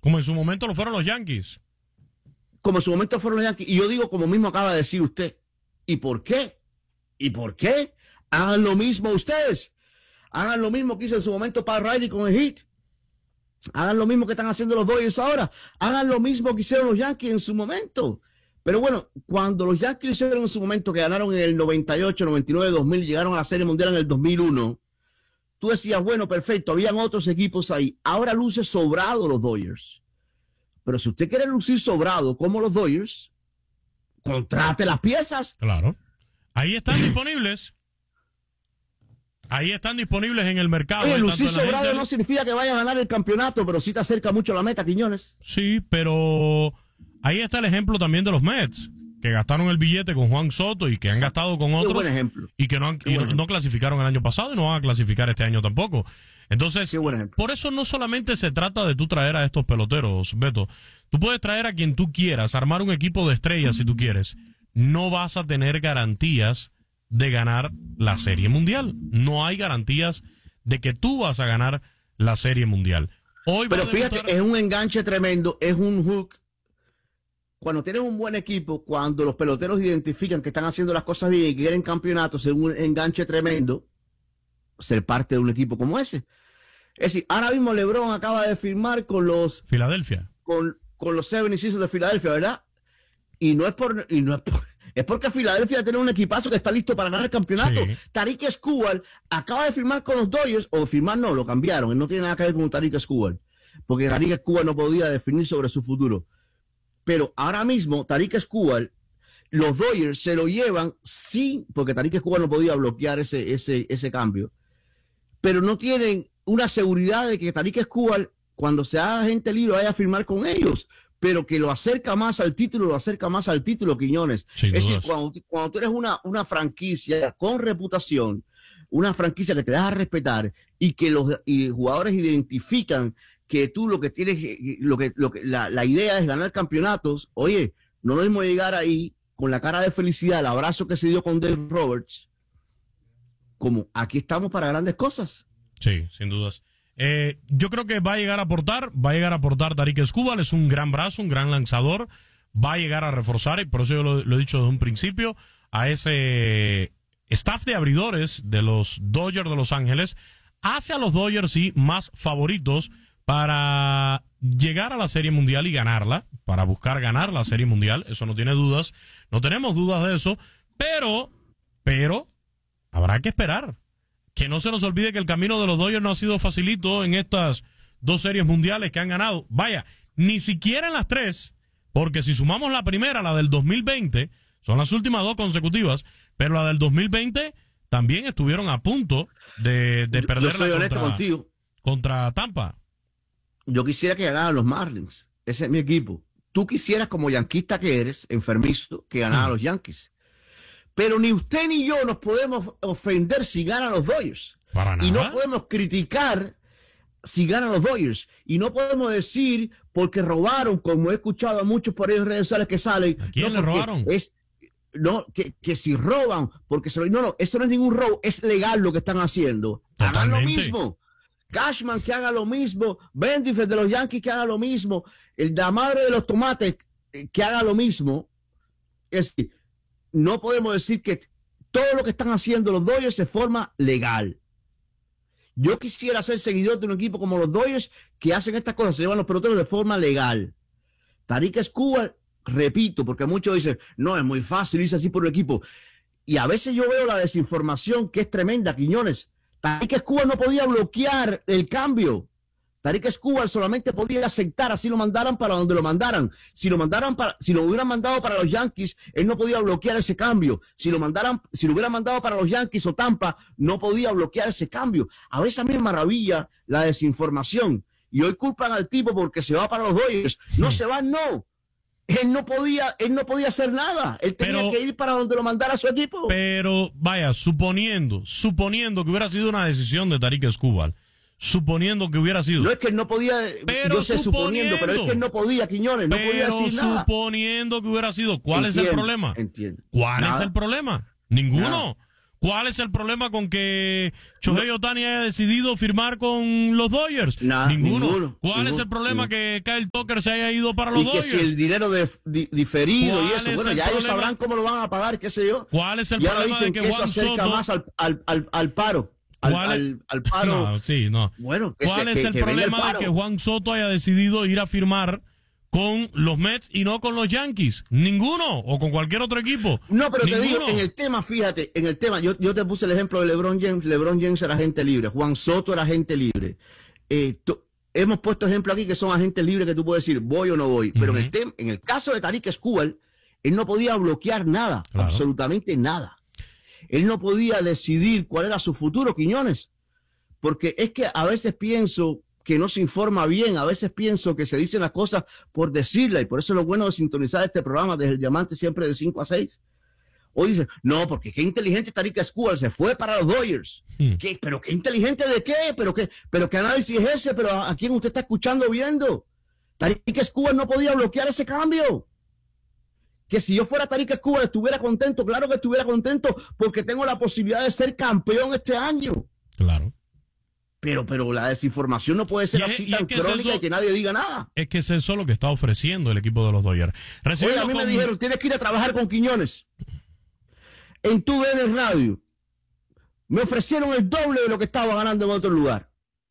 Como en su momento lo fueron los Yankees. Como en su momento fueron los Yankees. Y yo digo, como mismo acaba de decir usted. ¿Y por qué? ¿Y por qué? Hagan lo mismo ustedes. Hagan lo mismo que hizo en su momento Pat Riley con el Heat. Hagan lo mismo que están haciendo los Dodgers ahora. Hagan lo mismo que hicieron los Yankees en su momento. Pero bueno, cuando los Yankees lo hicieron en su momento, que ganaron en el 98, 99, 2000, llegaron a la Serie Mundial en el 2001, tú decías, bueno, perfecto, habían otros equipos ahí. Ahora luce sobrado los Dodgers. Pero si usted quiere lucir sobrado como los Dodgers, contrate las piezas. Claro. Ahí están disponibles. Ahí están disponibles en el mercado. Oye, lucir sobrado no significa que vaya a ganar el campeonato, pero sí te acerca mucho a la meta, Quiñones. Sí, pero ahí está el ejemplo también de los Mets, que gastaron el billete con Juan Soto y que han gastado con otros. Qué buen ejemplo. Y que no clasificaron el año pasado y no van a clasificar este año tampoco. Entonces, por eso no solamente se trata de tú traer a estos peloteros, Beto. Tú puedes traer a quien tú quieras, armar un equipo de estrellas si tú quieres. No vas a tener garantías de ganar la Serie Mundial. No hay garantías de que tú vas a ganar la Serie Mundial. Pero fíjate, es un enganche tremendo, es un hook. Cuando tienes un buen equipo, cuando los peloteros identifican que están haciendo las cosas bien y quieren campeonatos, es un enganche tremendo ser parte de un equipo como ese. Es decir, ahora mismo LeBron acaba de firmar con los Filadelfia. Con los 76ers de Filadelfia, ¿verdad? Es porque Filadelfia tiene un equipazo que está listo para ganar el campeonato. Sí. Tariq Skubal acaba de firmar con los Dodgers, o firmar no, lo cambiaron. Él no tiene nada que ver con Tariq Skubal, porque Tariq Skubal no podía definir sobre su futuro. Pero ahora mismo, Tariq Skubal, los Dodgers se lo llevan, sí, porque Tariq Skubal no podía bloquear ese cambio. Pero no tienen una seguridad de que Tariq Skubal, cuando se haga gente libre, vaya a firmar con ellos. Pero que lo acerca más al título, Quiñones. Es decir, cuando tú eres una franquicia con reputación, una franquicia que te das a respetar y que los jugadores identifican que tú lo que tienes, la idea es ganar campeonatos, oye, no lo mismo llegar ahí con la cara de felicidad, el abrazo que se dio con Dave Roberts, como aquí estamos para grandes cosas. Sí, sin dudas. Yo creo que va a llegar a aportar Tariq Skubal, es un gran brazo, un gran lanzador, va a llegar a reforzar, y por eso yo lo he dicho desde un principio, a ese staff de abridores de los Dodgers de Los Ángeles, hace a los Dodgers sí más favoritos para llegar a la Serie Mundial y ganarla, para buscar ganar la Serie Mundial, eso no tiene dudas, no tenemos dudas de eso, pero habrá que esperar. Que no se nos olvide que el camino de los Dodgers no ha sido facilito en estas dos series mundiales que han ganado. Vaya, ni siquiera en las tres, porque si sumamos la primera, la del 2020, son las últimas dos consecutivas, pero la del 2020 también estuvieron a punto de perderla contra Tampa. Yo quisiera que ganaran los Marlins. Ese es mi equipo. Tú quisieras, como yanquista que eres, enfermizo, que ganaran los Yankees. Pero ni usted ni yo nos podemos ofender si ganan los Dodgers. Para nada. Y no podemos criticar si ganan los Dodgers. Y no podemos decir porque robaron, como he escuchado a muchos por ahí en redes sociales que salen. ¿A quién le robaron? Que si roban, porque no, esto no es ningún robo, es legal lo que están haciendo. Hagan lo mismo. Cashman que haga lo mismo. Bendifer de los Yankees que haga lo mismo. El de la madre de los tomates que haga lo mismo. Es decir, no podemos decir que todo lo que están haciendo los Dodgers de forma legal. Yo quisiera ser seguidor de un equipo como los Dodgers que hacen estas cosas, se llevan los peloteros de forma legal. Tariq Skubal, repito, porque muchos dicen, no, es muy fácil irse así por un equipo. Y a veces yo veo la desinformación que es tremenda, Quiñones. Tariq Skubal no podía bloquear el cambio. Tariq Skubal solamente podía aceptar, así lo mandaran para donde lo mandaran. Si lo hubieran mandado para los Yankees, él no podía bloquear ese cambio. Si lo hubieran mandado para los Yankees o Tampa, no podía bloquear ese cambio. A veces a mí me maravilla la desinformación. Y hoy culpan al tipo porque se va para los Dodgers. No se va, no. Él no podía hacer nada. Él tenía que ir para donde lo mandara su equipo. Pero, vaya, suponiendo que hubiera sido una decisión de Tariq Skubal, suponiendo que hubiera sido. No es que él no podía, pero yo sé suponiendo, pero es que él no podía, Quiñones, no podía decir nada. Suponiendo que hubiera sido, ¿cuál es el problema? Entiendo. ¿Cuál es el problema? Ninguno. ¿Cuál es el problema con que Shohei Ohtani haya decidido firmar con los Dodgers? Ninguno. ¿Cuál es el problema que Kyle Tucker se haya ido para los Dodgers? Y que si el dinero diferido y eso, bueno, ya ellos sabrán cómo lo van a pagar, qué sé yo. ¿Cuál es el problema de que Juan Soto más al paro? Al paro. No, sí, no. Bueno, ¿cuál es el problema de que Juan Soto haya decidido ir a firmar con los Mets y no con los Yankees? Ninguno, o con cualquier otro equipo. No, pero te digo, en el tema, fíjate, yo te puse el ejemplo de LeBron James. LeBron James era agente libre, Juan Soto era agente libre. Hemos puesto ejemplos aquí que son agentes libres que tú puedes decir, voy o no voy. Pero en el caso de Tarik Skubal, él no podía bloquear nada, absolutamente nada. Él no podía decidir cuál era su futuro, Quiñones. Porque es que a veces pienso que no se informa bien, a veces pienso que se dicen las cosas por decirlas, y por eso es lo bueno de sintonizar este programa desde el Diamante siempre de 5 a 6. Hoy dicen, no, porque qué inteligente Tarik Skubal, se fue para los Dodgers. ¿Pero qué inteligente de qué? ¿Pero qué análisis es ese? ¿Pero a quién usted está escuchando viendo? Tarik Skubal no podía bloquear ese cambio. Que si yo fuera Tarik Skubal estuviera contento, claro que estuviera contento, porque tengo la posibilidad de ser campeón este año. Claro. Pero la desinformación no puede ser así tan crónica y que nadie diga nada. Es que es eso lo que está ofreciendo el equipo de los Dodgers. Oye, a mí me dijeron, tienes que ir a trabajar con Quiñones en TUDN Radio. Me ofrecieron el doble de lo que estaba ganando en otro lugar.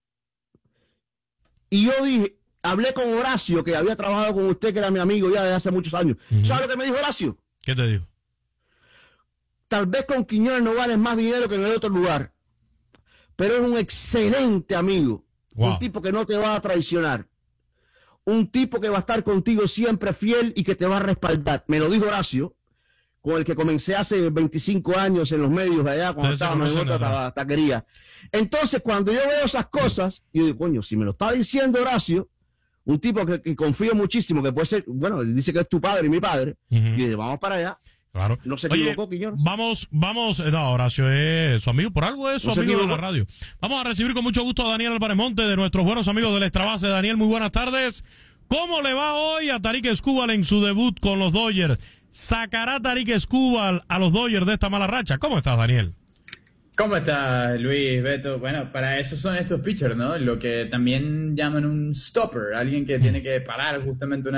Y yo dije, hablé con Horacio, que había trabajado con usted, que era mi amigo ya desde hace muchos años. ¿Sabes lo que me dijo Horacio? ¿Qué te dijo? Tal vez con Quiñones no ganes más dinero que en el otro lugar, pero es un excelente amigo. Un tipo que no te va a traicionar. Un tipo que va a estar contigo siempre fiel y que te va a respaldar. Me lo dijo Horacio, con el que comencé hace 25 años en los medios de allá, cuando estábamos en otra taquería. Entonces, cuando yo veo esas cosas, yo digo, coño, si me lo está diciendo Horacio, un tipo que confío muchísimo, que puede ser, bueno, él dice que es tu padre y mi padre, y dice, vamos para allá. Claro. No se equivocó, Quiñones. Vamos, no, Horacio es su amigo, por algo es su amigo de la radio. Vamos a recibir con mucho gusto a Daniel Álvarez Monte, de nuestros buenos amigos del Extra Base. Daniel, muy buenas tardes. ¿Cómo le va hoy a Tarik Skubal en su debut con los Dodgers? ¿Sacará Tarik Skubal a los Dodgers de esta mala racha? ¿Cómo estás, Daniel? ¿Cómo estás, Luis, Beto? Bueno, para eso son estos pitchers, ¿no? Lo que también llaman un stopper, alguien que tiene que parar justamente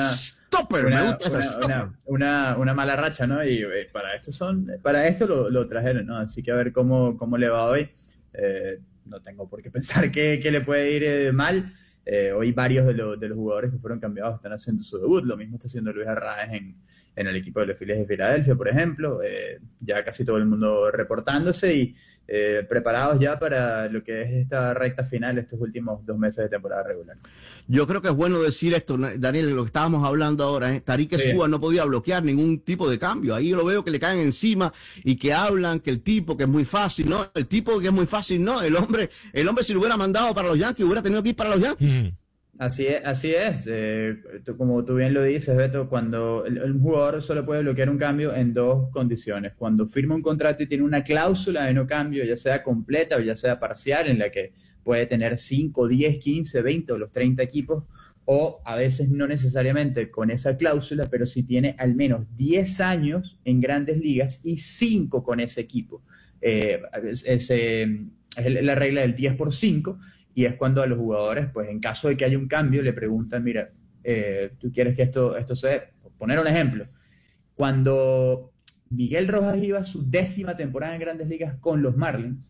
una mala racha, ¿no? Y para esto lo trajeron, ¿no? Así que a ver cómo le va hoy. No tengo por qué pensar que le puede ir mal. Hoy varios de los jugadores que fueron cambiados están haciendo su debut. Lo mismo está haciendo Luis Arraez en el equipo de los Phillies de Filadelfia, por ejemplo. Ya casi todo el mundo reportándose y preparados ya para lo que es esta recta final, estos últimos 2 meses de temporada regular. Yo creo que es bueno decir esto, Daniel, lo que estábamos hablando ahora. Tarik Skubal no podía bloquear ningún tipo de cambio. Ahí yo lo veo que le caen encima y que hablan que el tipo que es muy fácil, no, el tipo que es muy fácil, no, el hombre si lo hubiera mandado para los Yankees, hubiera tenido que ir para los Yankees. Así es. Como tú bien lo dices, Beto, cuando un jugador solo puede bloquear un cambio en 2 condiciones. Cuando firma un contrato y tiene una cláusula de no cambio, ya sea completa o ya sea parcial, en la que puede tener 5, 10, 15, 20 o los 30 equipos, o a veces no necesariamente con esa cláusula, pero si tiene al menos 10 años en Grandes Ligas y 5 con ese equipo. Es la regla del 10 por 5. Y es cuando a los jugadores, pues en caso de que haya un cambio, le preguntan, mira, ¿tú quieres que esto se dé? Por poner un ejemplo, cuando Miguel Rojas iba a su 10ª temporada en Grandes Ligas con los Marlins,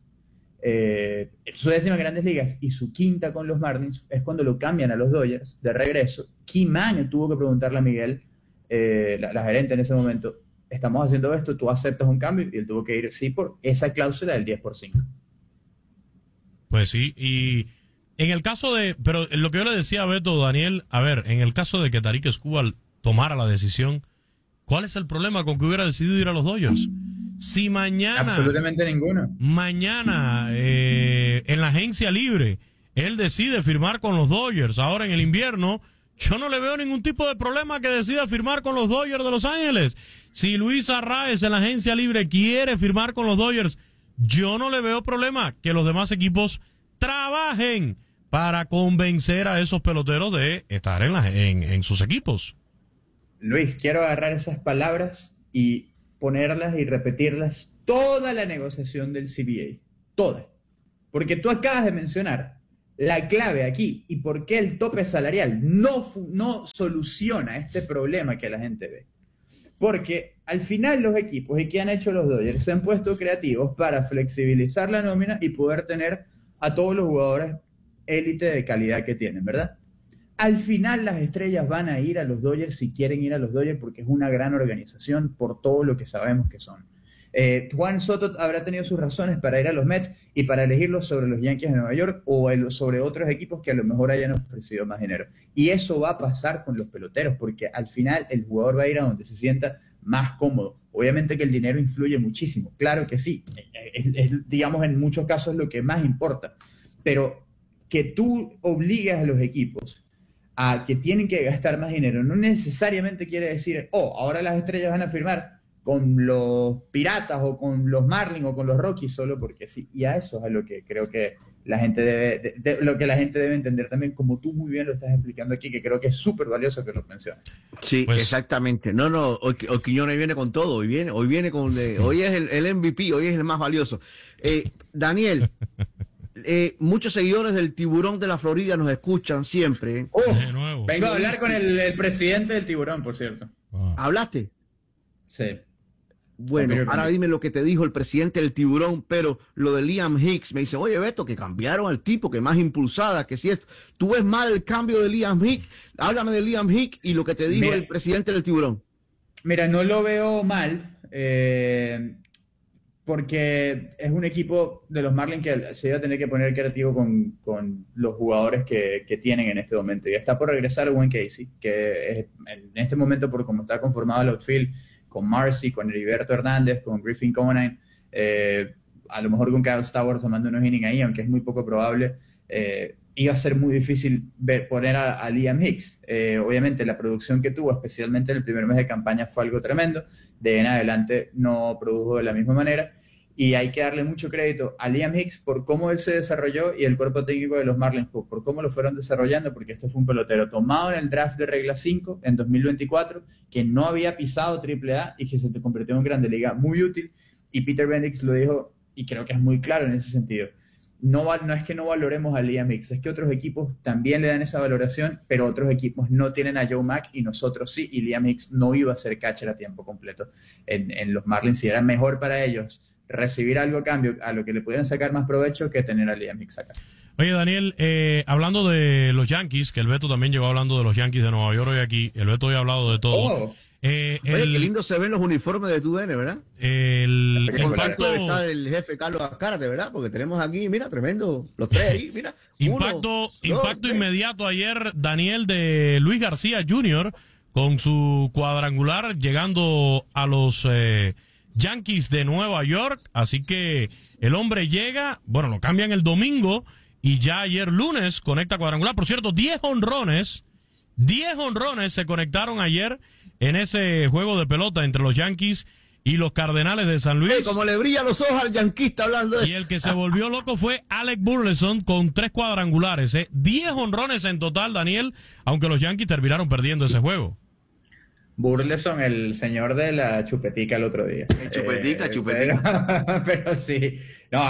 su 10ª en Grandes Ligas y su 5ª con los Marlins, es cuando lo cambian a los Dodgers de regreso. Keyman tuvo que preguntarle a Miguel, la gerente en ese momento, estamos haciendo esto, ¿tú aceptas un cambio? Y él tuvo que ir, sí, por esa cláusula del 10 por 5. Pues sí, y en el caso pero lo que yo le decía a Beto, Daniel, a ver, en el caso de que Tarik Skubal tomara la decisión, ¿cuál es el problema con que hubiera decidido ir a los Dodgers? Si mañana... Absolutamente ninguno. Mañana, en la agencia libre, él decide firmar con los Dodgers, ahora en el invierno, yo no le veo ningún tipo de problema que decida firmar con los Dodgers de Los Ángeles. Si Luis Arraez en la agencia libre quiere firmar con los Dodgers, yo no le veo problema que los demás equipos trabajen para convencer a esos peloteros de estar en sus equipos. Luis, quiero agarrar esas palabras y ponerlas y repetirlas toda la negociación del CBA. Toda. Porque tú acabas de mencionar la clave aquí y por qué el tope salarial no soluciona este problema que la gente ve. Porque al final los equipos, y que han hecho los Dodgers, se han puesto creativos para flexibilizar la nómina y poder tener a todos los jugadores élite de calidad que tienen, ¿verdad? Al final las estrellas van a ir a los Dodgers si quieren ir a los Dodgers porque es una gran organización por todo lo que sabemos que son. Juan Soto habrá tenido sus razones para ir a los Mets y para elegirlos sobre los Yankees de Nueva York o sobre otros equipos que a lo mejor hayan ofrecido más dinero. Y eso va a pasar con los peloteros porque al final el jugador va a ir a donde se sienta más cómodo. Obviamente que el dinero influye muchísimo, claro que sí. Digamos, en muchos casos lo que más importa. Pero que tú obligues a los equipos a que tienen que gastar más dinero no necesariamente quiere decir, ahora las estrellas van a firmar con los Piratas o con los Marlins o con los Rockies solo porque sí. Y a eso es a lo que creo que la gente debe entender también, como tú muy bien lo estás explicando aquí, que creo que es súper valioso que lo menciones. Sí, pues, exactamente. Hoy Quiñones viene con todo, hoy es el MVP, hoy es el más valioso. Daniel, muchos seguidores del Tiburón de la Florida nos escuchan siempre. De nuevo. Vengo a hablar con el presidente del Tiburón, por cierto. ¿Hablaste? Sí. Bueno, ahora dime lo que te dijo el presidente del Tiburón, pero lo de Liam Hicks, me dice, oye Beto, que cambiaron al tipo, que más impulsada, que si es, tú ves mal el cambio de Liam Hicks, háblame de Liam Hicks y lo que te dijo el presidente del Tiburón. Mira, no lo veo mal, porque es un equipo de los Marlins que se iba a tener que poner creativo con los jugadores que tienen en este momento, y está por regresar Owen Casey, que es, en este momento, por cómo está conformado el outfield, con Marcy, con Heriberto Hernández, con Griffin Conine, a lo mejor con Kyle Stowers tomando unos innings ahí, aunque es muy poco probable, iba a ser muy difícil poner a Liam Hicks. Obviamente la producción que tuvo, especialmente en el primer mes de campaña, fue algo tremendo. De en adelante no produjo de la misma manera. Y hay que darle mucho crédito a Liam Hicks por cómo él se desarrolló y el cuerpo técnico de los Marlins por cómo lo fueron desarrollando, porque esto fue un pelotero tomado en el draft de regla 5 en 2024, que no había pisado AAA y que se convirtió en un grande liga muy útil. Y Peter Bendix lo dijo, y creo que es muy claro en ese sentido. No es que no valoremos a Liam Hicks, es que otros equipos también le dan esa valoración, pero otros equipos no tienen a Joe Mack y nosotros sí, y Liam Hicks no iba a ser catcher a tiempo completo en los Marlins, y era mejor para ellos recibir algo a cambio, a lo que le pudieran sacar más provecho, que tener a Liam Hicks acá. Oye, Daniel, hablando de los Yankees, que el Beto también llegó hablando de los Yankees de Nueva York hoy aquí, el Beto hoy ha hablado de todo. Oye, qué lindo se ven los uniformes de TUDN, ¿verdad? El impacto debe estar el jefe Carlos Azcárate, ¿verdad? Porque tenemos aquí, mira, tremendo, los tres ahí, mira. Impacto inmediato ayer, Daniel, de Luis García Jr., con su cuadrangular, llegando a los Yankees de Nueva York. Así que el hombre llega, bueno, lo cambian el domingo y ya ayer lunes conecta cuadrangular. Por cierto, 10 honrones se conectaron ayer en ese juego de pelota entre los Yankees y los Cardenales de San Luis. Como le brilla los ojos al yanquista hablando de... Y el que se volvió loco fue Alec Burleson con 3 cuadrangulares. 10 honrones en total, Daniel, aunque los Yankees terminaron perdiendo ese juego. Burleson, el señor de la chupetica el otro día. Chupetica. Pero sí. No,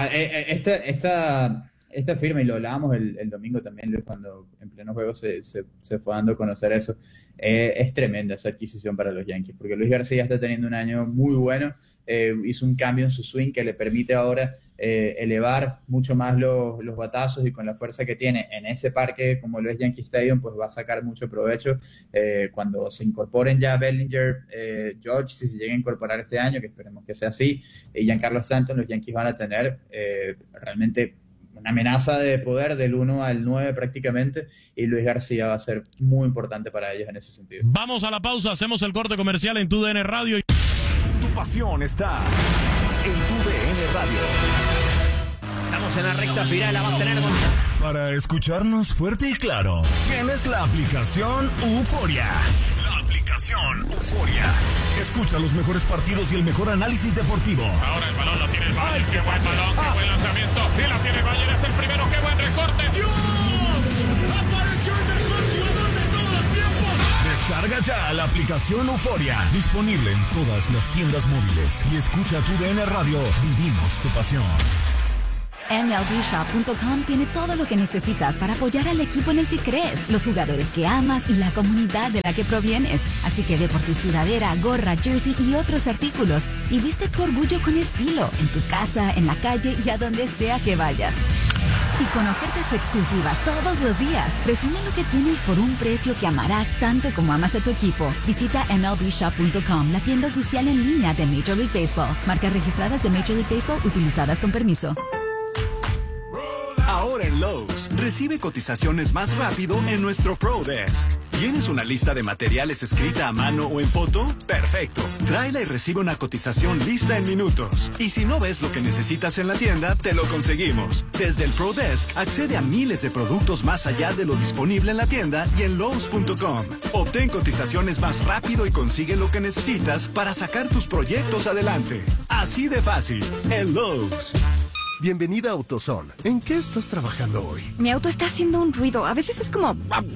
esta firma, y lo hablábamos el domingo también, Luis, cuando en pleno juego se fue dando a conocer eso, es tremenda esa adquisición para los Yankees, porque Luis García está teniendo un año muy bueno, hizo un cambio en su swing que le permite ahora elevar mucho más los batazos, y con la fuerza que tiene en ese parque como lo es Yankee Stadium, pues va a sacar mucho provecho cuando se incorporen ya Bellinger, George, si se llega a incorporar este año, que esperemos que sea así, y Giancarlo Stanton. Los Yankees van a tener realmente una amenaza de poder del 1 al 9 prácticamente, y Luis García va a ser muy importante para ellos en ese sentido. Vamos a la pausa, hacemos el corte comercial en TUDN Radio. Tu pasión está en TUDN Radio. Estamos en la recta final, la va a tener Para escucharnos fuerte y claro, tienes la aplicación Euforia. La aplicación Euforia. Escucha los mejores partidos y el mejor análisis deportivo. Ahora el balón lo tiene el Bayern. Qué buen balón, qué buen lanzamiento. Y la tiene el Bayern, es el primero. Qué buen recorte. Descarga Descarga ya la aplicación Euforia. Disponible en todas las tiendas móviles. Y escucha tu DN Radio. Vivimos tu pasión. MLBshop.com tiene todo lo que necesitas para apoyar al equipo en el que crees, los jugadores que amas y la comunidad de la que provienes. Así que ve por tu sudadera, gorra, jersey y otros artículos y viste tu orgullo con estilo, en tu casa, en la calle y a donde sea que vayas. Y con ofertas exclusivas todos los días, recibe lo que tienes por un precio que amarás tanto como amas a tu equipo. Visita MLBshop.com, la tienda oficial en línea de Major League Baseball. Marcas registradas de Major League Baseball utilizadas con permiso. Ahora en Lowe's, recibe cotizaciones más rápido en nuestro Pro Desk. ¿Tienes una lista de materiales escrita a mano o en foto? Perfecto. Tráela y recibe una cotización lista en minutos. Y si no ves lo que necesitas en la tienda, te lo conseguimos. Desde el Pro Desk, accede a miles de productos más allá de lo disponible en la tienda y en Lowe's.com. Obtén cotizaciones más rápido y consigue lo que necesitas para sacar tus proyectos adelante. Así de fácil, en Lowe's. Bienvenida a AutoZone. ¿En qué estás trabajando hoy? Mi auto está haciendo un ruido. A veces es como...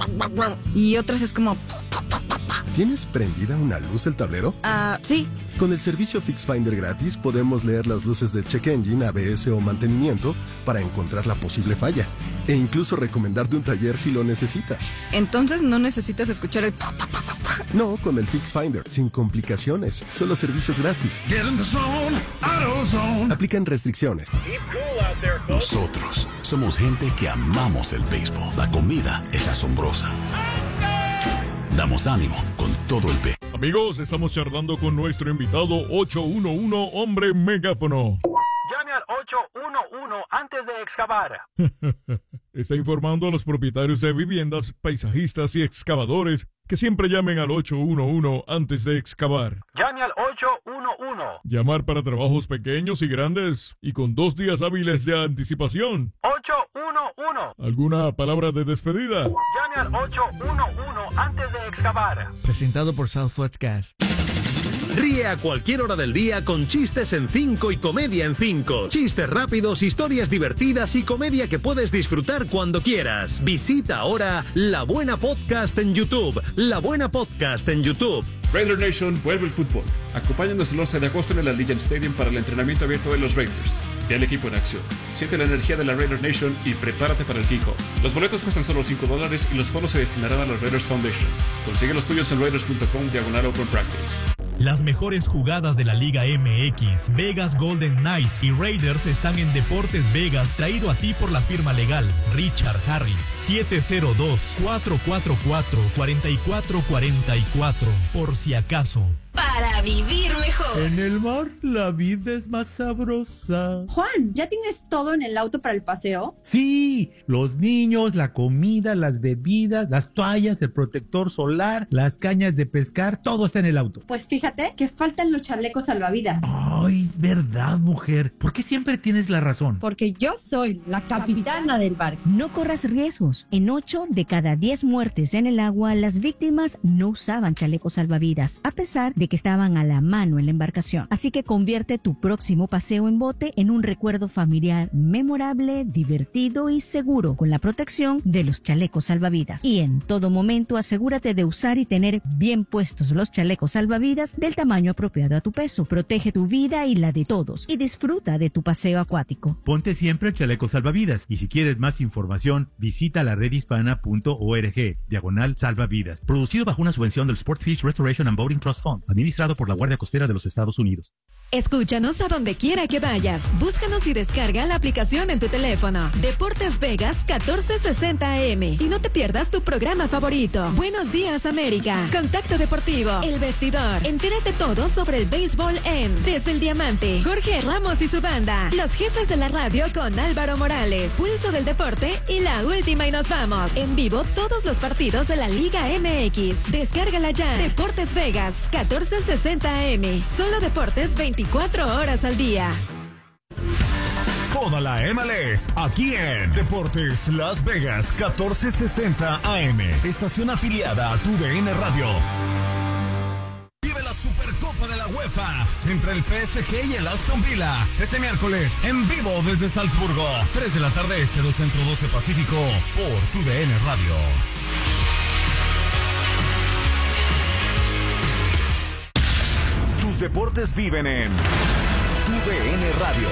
y otras es como... ¿Tienes prendida una luz el tablero? Sí. Con el servicio FixFinder gratis podemos leer las luces de check engine, ABS o mantenimiento para encontrar la posible falla. E incluso recomendarte un taller si lo necesitas. Entonces no necesitas escuchar el... No, con el FixFinder, sin complicaciones. Solo servicios gratis. Get in the zone, AutoZone. Aplican restricciones. Nosotros somos gente que amamos el béisbol. La comida es asombrosa. Damos ánimo con todo el béisbol. Amigos, estamos charlando con nuestro invitado 811 Hombre Megáfono. Llame al 811 antes de excavar. Está informando a los propietarios de viviendas, paisajistas y excavadores que siempre llamen al 811 antes de excavar. Llame al 811. Llamar para trabajos pequeños y grandes y con 2 días hábiles de anticipación. 811. ¿Alguna palabra de despedida? Llame al 811 antes de excavar. Presentado por Southwest Gas. Ríe a cualquier hora del día con chistes en 5 y comedia en 5. Chistes rápidos, historias divertidas y comedia que puedes disfrutar cuando quieras. Visita ahora La Buena Podcast en YouTube. La Buena Podcast en YouTube. Raider Nation vuelve el fútbol. Acompáñanos el 11 de agosto en el Allegiant Stadium para el entrenamiento abierto de los Raiders. Ve al equipo en acción. Siente la energía de la Raider Nation y prepárate para el kickoff. Los boletos cuestan solo $5 y los fondos se destinarán a la Raiders Foundation. Consigue los tuyos en raiders.com/open practice. Las mejores jugadas de la Liga MX, Vegas Golden Knights y Raiders están en Deportes Vegas, traído a ti por la firma legal Richard Harris, 702-444-4444, por si acaso. Para vivir mejor. En el mar, la vida es más sabrosa. Juan, ¿ya tienes todo en el auto para el paseo? Sí, los niños, la comida, las bebidas, las toallas, el protector solar, las cañas de pescar, todo está en el auto. Pues fíjate que faltan los chalecos salvavidas. Ay, es verdad, mujer. ¿Por qué siempre tienes la razón? Porque yo soy la capitana del barco. No corras riesgos. En 8 de cada 10 muertes en el agua, las víctimas no usaban chalecos salvavidas, a pesar de que estaban a la mano en la embarcación. Así que convierte tu próximo paseo en bote en un recuerdo familiar memorable, divertido y seguro, con la protección de los chalecos salvavidas. Y en todo momento asegúrate de usar y tener bien puestos los chalecos salvavidas del tamaño apropiado a tu peso. Protege tu vida y la de todos y disfruta de tu paseo acuático. Ponte siempre el chaleco salvavidas, y si quieres más información, visita la redhispana.org/salvavidas. Producido bajo una subvención del Sport Fish Restoration and Boating Trust Fund, administrado por la Guardia Costera de los Estados Unidos. Escúchanos a donde quiera que vayas. Búscanos y descarga la aplicación en tu teléfono. Deportes Vegas 1460 AM. Y no te pierdas tu programa favorito. Buenos Días América. Contacto Deportivo. El Vestidor. Entérate todo sobre el béisbol en Desde el Diamante. Jorge Ramos y su banda. Los Jefes de la Radio con Álvaro Morales. Pulso del Deporte y La Última y Nos Vamos. En vivo todos los partidos de la Liga MX. Descárgala ya. Deportes Vegas 1460 AM. Solo deportes 24 horas al día. Toda la MLS aquí en Deportes Las Vegas 1460 AM. Estación afiliada a TUDN Radio. Vive la Supercopa de la UEFA entre el PSG y el Aston Villa este miércoles en vivo desde Salzburgo. 3 de la tarde este, 2 Centro, 12 Pacífico por TUDN Radio. deportes viven en TUDN Radio.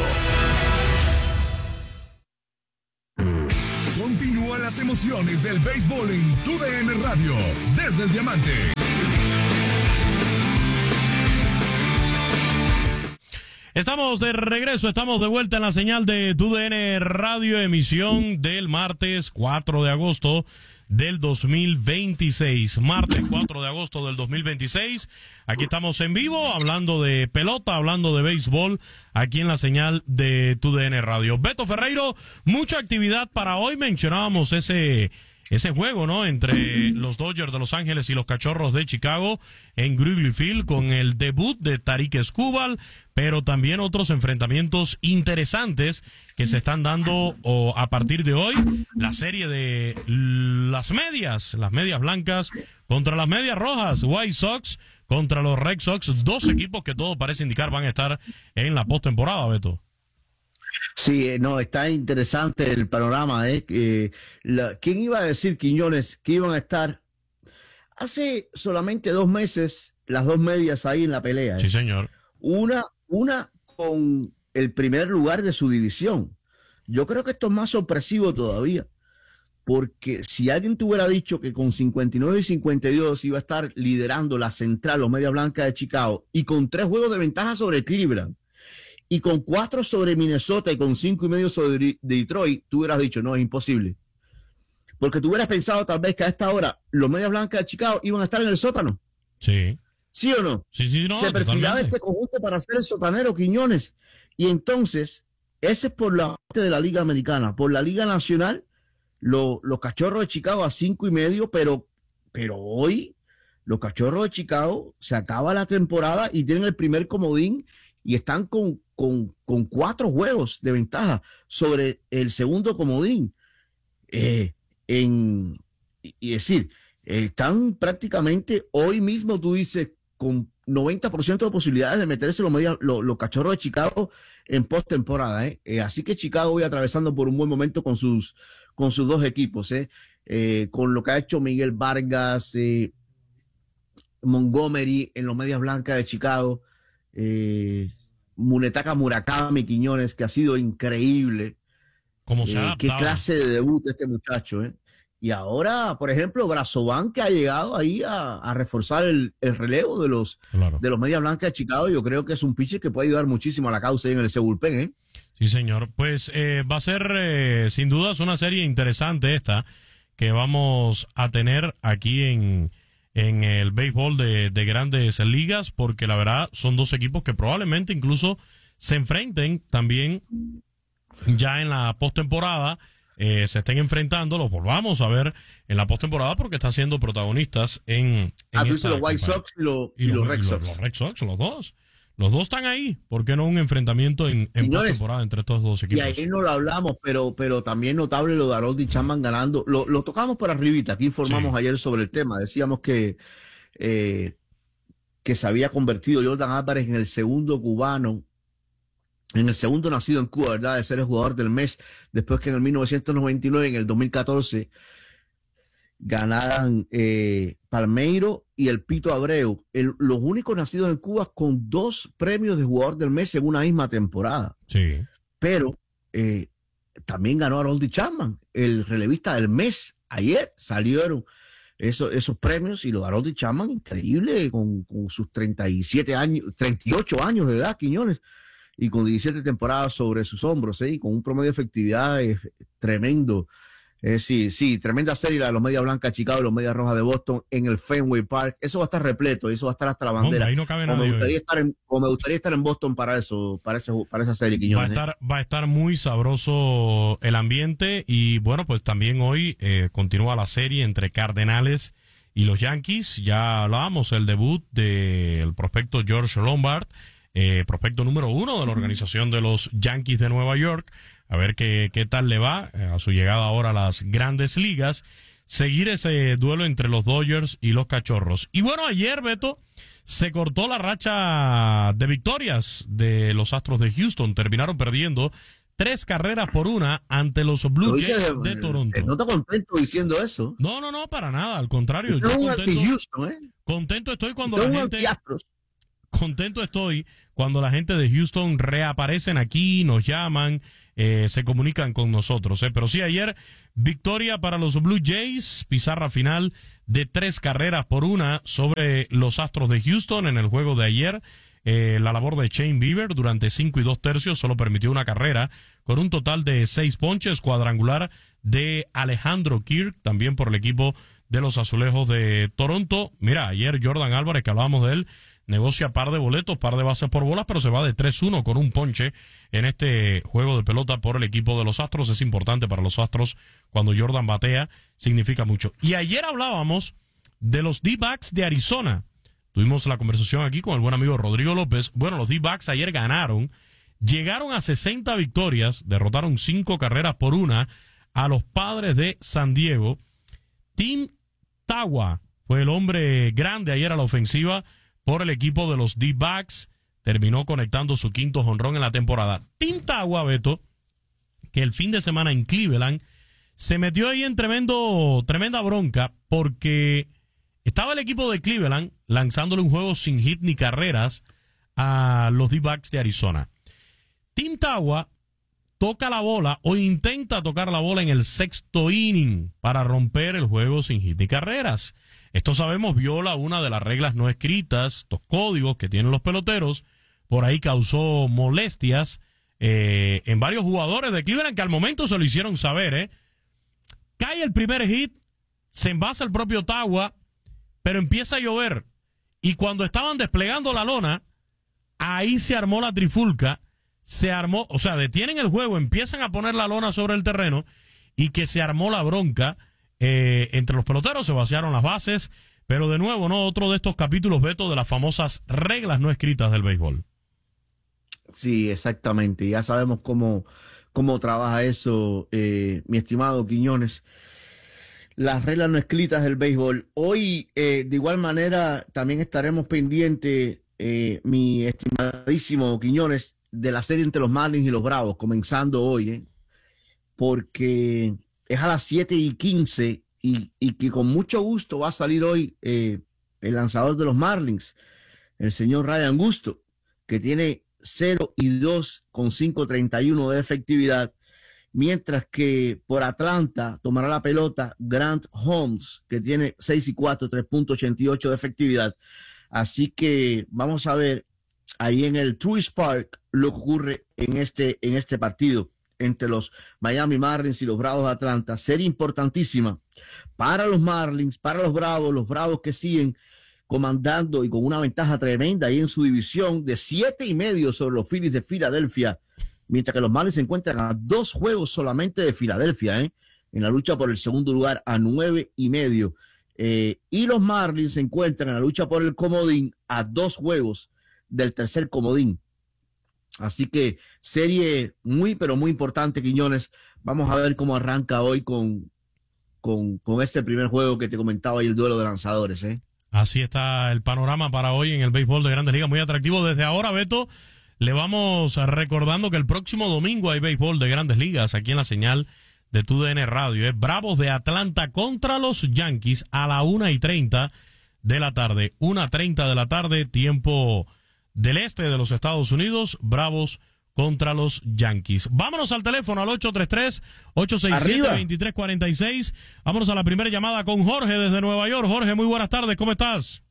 Continúan las emociones del béisbol en TUDN Radio, desde el Diamante. Estamos de regreso, estamos de vuelta en la señal de TUDN Radio, emisión del martes 4 de agosto del 2026. Martes 4 de agosto del 2026. Aquí estamos en vivo, hablando de pelota, hablando de béisbol, aquí en la señal de TUDN Radio. Beto Ferreiro, mucha actividad para hoy. Mencionábamos ese juego, ¿no?, entre los Dodgers de Los Ángeles y los Cachorros de Chicago en Wrigley Field, con el debut de Tarik Skubal, pero también otros enfrentamientos interesantes que se están dando a partir de hoy. La serie de las medias blancas contra las medias rojas, White Sox contra los Red Sox, dos equipos que todo parece indicar van a estar en la postemporada, Beto. Sí, no, está interesante el panorama. ¿Quién iba a decir, Quiñones, que iban a estar hace solamente 2 meses las dos medias ahí en la pelea? Sí, señor. Una con el primer lugar de su división. Yo creo que esto es más sorpresivo todavía, porque si alguien te hubiera dicho que con 59 y 52 iba a estar liderando la central, los Medias Blancas de Chicago, y con 3 juegos de ventaja sobre Cleveland, y con 4 sobre Minnesota y con 5.5 sobre Detroit, tú hubieras dicho, no, es imposible. Porque tú hubieras pensado tal vez que a esta hora los Medias Blancas de Chicago iban a estar en el sótano. Sí. ¿Sí o no? Sí, no. Se perfilaba este conjunto para ser el sotanero, Quiñones. Y entonces, ese es por la parte de la Liga Americana. Por la Liga Nacional, los Cachorros de Chicago a 5.5, pero hoy los Cachorros de Chicago se acaba la temporada y tienen el primer comodín y están con 4 juegos de ventaja sobre el segundo comodín. Y decir, están prácticamente hoy mismo, tú dices, con 90% de posibilidades de meterse los Cachorros de Chicago en postemporada. Así que Chicago voy atravesando por un buen momento con sus 2 equipos. Con lo que ha hecho Miguel Vargas, Montgomery en los Medias Blancas de Chicago, Munetaka Murakami, Quiñones, que ha sido increíble. ¿Cómo se ha qué clase de debut este muchacho, Y ahora, por ejemplo, Brazovan, que ha llegado ahí a reforzar el relevo de los Medias Blancas de Chicago. Yo creo que es un pitcher que puede ayudar muchísimo a la causa en ese bullpen, Sí, señor. Pues va a ser, sin dudas, una serie interesante esta que vamos a tener aquí en el béisbol de Grandes Ligas, porque la verdad son 2 equipos que probablemente incluso se enfrenten también ya en la postemporada, se estén enfrentando, los volvamos a ver en la postemporada porque están siendo protagonistas en los White Sox y los Red Sox. Los Red Sox, los dos. Los dos están ahí. ¿Por qué no un enfrentamiento en postemporada entre estos 2 equipos? Y ahí no lo hablamos, pero también notable lo de Aroldis Chapman ganando. Lo tocamos por arribita. Aquí informamos ayer sobre el tema. Decíamos que se había convertido Jordan Álvarez en el segundo cubano, en el segundo nacido en Cuba, ¿verdad?, de ser el jugador del mes, después que en el 1999, en el 2014, ganaran Palmeiro y el Pito Abreu, los únicos nacidos en Cuba con 2 premios de jugador del mes en una misma temporada. Sí. Pero también ganó Aroldis Chapman, el relevista del mes. Ayer salieron esos premios y los Aroldis Chapman, increíble, con sus 38 años de edad, Quiñones, y con 17 temporadas sobre sus hombros, y con un promedio de efectividad tremendo. Sí, tremenda serie la de los Medias Blancas de Chicago y los Medias Rojas de Boston en el Fenway Park. Eso va a estar repleto y eso va a estar hasta la bandera. Ahí no cabe nada. Me gustaría estar en Boston para esa serie, Quiñones. Va a estar muy sabroso el ambiente y bueno, pues también hoy continúa la serie entre Cardenales y los Yankees. Ya hablábamos el debut del prospecto George Lombard, prospecto número 1 de la organización de los Yankees de Nueva York. A ver qué tal le va a su llegada ahora a las Grandes Ligas. Seguir ese duelo entre los Dodgers y los Cachorros. Y bueno, ayer, Beto, se cortó la racha de victorias de los Astros de Houston. Terminaron perdiendo 3-1 ante los Blue Jays de Toronto. ¿No estás contento diciendo eso? No, para nada. Al contrario. Yo contento estoy cuando la gente... contento estoy cuando la gente de Houston reaparecen aquí, nos llaman, se comunican con nosotros. Pero sí, ayer victoria para los Blue Jays, pizarra final de 3-1 sobre los Astros de Houston en el juego de ayer. La labor de Shane Bieber durante 5 2/3 solo permitió una carrera con un total de 6 ponches, cuadrangular de Alejandro Kirk, también por el equipo de los Azulejos de Toronto. Mira, ayer Jordan Álvarez, que hablábamos de él, negocia par de boletos, par de bases por bolas, pero se va de 3-1 con un ponche en este juego de pelota por el equipo de los Astros. Es importante para los Astros cuando Jordan batea, significa mucho. Y ayer hablábamos de los D-backs de Arizona. Tuvimos la conversación aquí con el buen amigo Rodrigo López. Bueno, los D-backs ayer ganaron, llegaron a 60 victorias, derrotaron 5-1 a los Padres de San Diego. Tim Tawa fue el hombre grande ayer a la ofensiva por el equipo de los D-backs. Terminó conectando su 5º jonrón en la temporada. Tim Tawa, Beto, que el fin de semana en Cleveland se metió ahí en tremenda bronca porque estaba el equipo de Cleveland lanzándole un juego sin hit ni carreras a los D-backs de Arizona. Tim Tawa toca la bola o intenta tocar la bola en el 6º inning para romper el juego sin hit ni carreras. Esto sabemos viola una de las reglas no escritas, estos códigos que tienen los peloteros. Por ahí causó molestias en varios jugadores de Cleveland que al momento se lo hicieron saber. Cae el primer hit, se envasa el propio Tawa, pero empieza a llover. Y cuando estaban desplegando la lona, ahí se armó la trifulca. Se armó, o sea, detienen el juego, empiezan a poner la lona sobre el terreno y que se armó la bronca entre los peloteros, se vaciaron las bases, pero de nuevo, ¿no? Otro de estos capítulos, Beto, de las famosas reglas no escritas del béisbol. Sí, exactamente, ya sabemos cómo trabaja eso, mi estimado Quiñones. Las reglas no escritas del béisbol. Hoy, de igual manera, también estaremos pendientes, mi estimadísimo Quiñones, de la serie entre los Marlins y los Bravos, comenzando hoy, porque es a las 7:15 y que con mucho gusto va a salir hoy el lanzador de los Marlins, el señor Ryan Gusto, que tiene 0-2 con 5.31 de efectividad, mientras que por Atlanta tomará la pelota Grant Holmes, que tiene 6-4, 3.88 de efectividad. Así que vamos a ver ahí en el Truist Park lo que ocurre en este partido entre los Miami Marlins y los Bravos de Atlanta. Serie importantísima para los Marlins, para los Bravos que siguen comandando y con una ventaja tremenda ahí en su división de 7.5 sobre los Phillies de Filadelfia, mientras que los Marlins se encuentran a 2 juegos solamente de Filadelfia, en la lucha por el segundo lugar a 9.5. Y los Marlins se encuentran en la lucha por el comodín a 2 juegos del tercer comodín. Así que serie muy, pero muy importante, Quiñones. Vamos a ver cómo arranca hoy con este primer juego que te comentaba y el duelo de lanzadores, Así está el panorama para hoy en el béisbol de Grandes Ligas, muy atractivo. Desde ahora, Beto, le vamos recordando que el próximo domingo hay béisbol de Grandes Ligas aquí en la señal de TUDN Radio. Bravos de Atlanta contra los Yankees a la 1:30 de la tarde. 1:30 de la tarde, tiempo del este de los Estados Unidos. Bravos contra los Yankees. Vámonos al teléfono al 833-867-2346. Vámonos a la primera llamada con Jorge desde Nueva York. Jorge, muy buenas tardes, ¿cómo estás?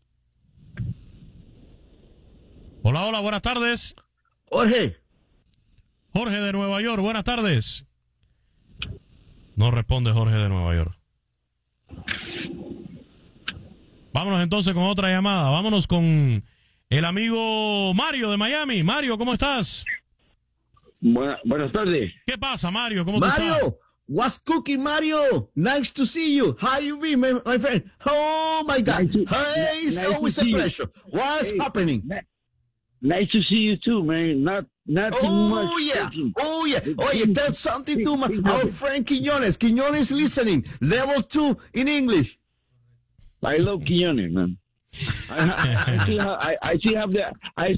Hola, buenas tardes. Jorge de Nueva York, buenas tardes. No responde Jorge de Nueva York. Vámonos entonces con otra llamada. Vámonos con el amigo Mario de Miami. Mario, ¿cómo estás? Buenas tardes. ¿Qué pasa, Mario? ¿Cómo estás? Mario, what's cooking, Mario? Nice to see you. How you been, my friend? Oh, my God. Hey, it's always a pleasure. What's happening? Nice to see you too, man. Not too much. Oh, yeah. Oye, tell something to our friend Quiñones. Quiñones listening. Level 2 in English. I love Quiñones, man. I still have the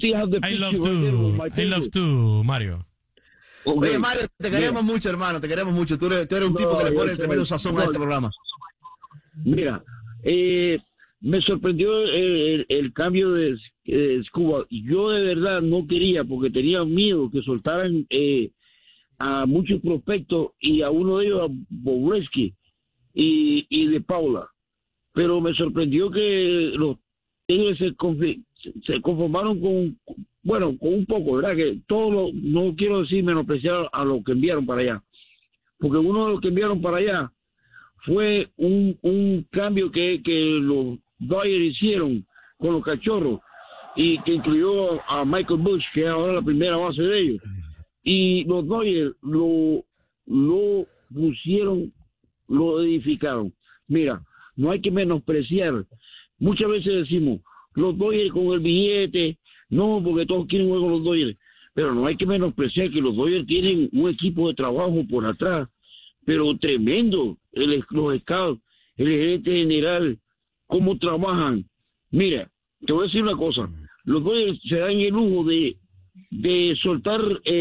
I love to, Mario. Oye, Mario, te queremos mucho, hermano, te queremos mucho. Tú eres un tipo que le pone el tremendo sazón a este programa. Mira, me sorprendió el cambio de Escobar. Yo de verdad no quería, porque tenía miedo que soltaran a muchos prospectos y a uno de ellos, a Bobrovsky y de Paula. Pero me sorprendió que los Tigres se conformaron con un poco, ¿verdad? Que no quiero decir menospreciar a los que enviaron para allá, porque uno de los que enviaron para allá fue un cambio que los Dodgers hicieron con los Cachorros, y que incluyó a Michael Busch, que es ahora la primera base de ellos. Y los Dodgers lo pusieron, lo edificaron. Mira, no hay que menospreciar. Muchas veces decimos, los Dodgers con el billete, no, porque todos quieren jugar con los Dodgers. Pero no hay que menospreciar que los Dodgers tienen un equipo de trabajo por atrás, pero tremendo. Los scouts, el gerente general, cómo trabajan. Mira, te voy a decir una cosa. Los Dodgers se dan el lujo de soltar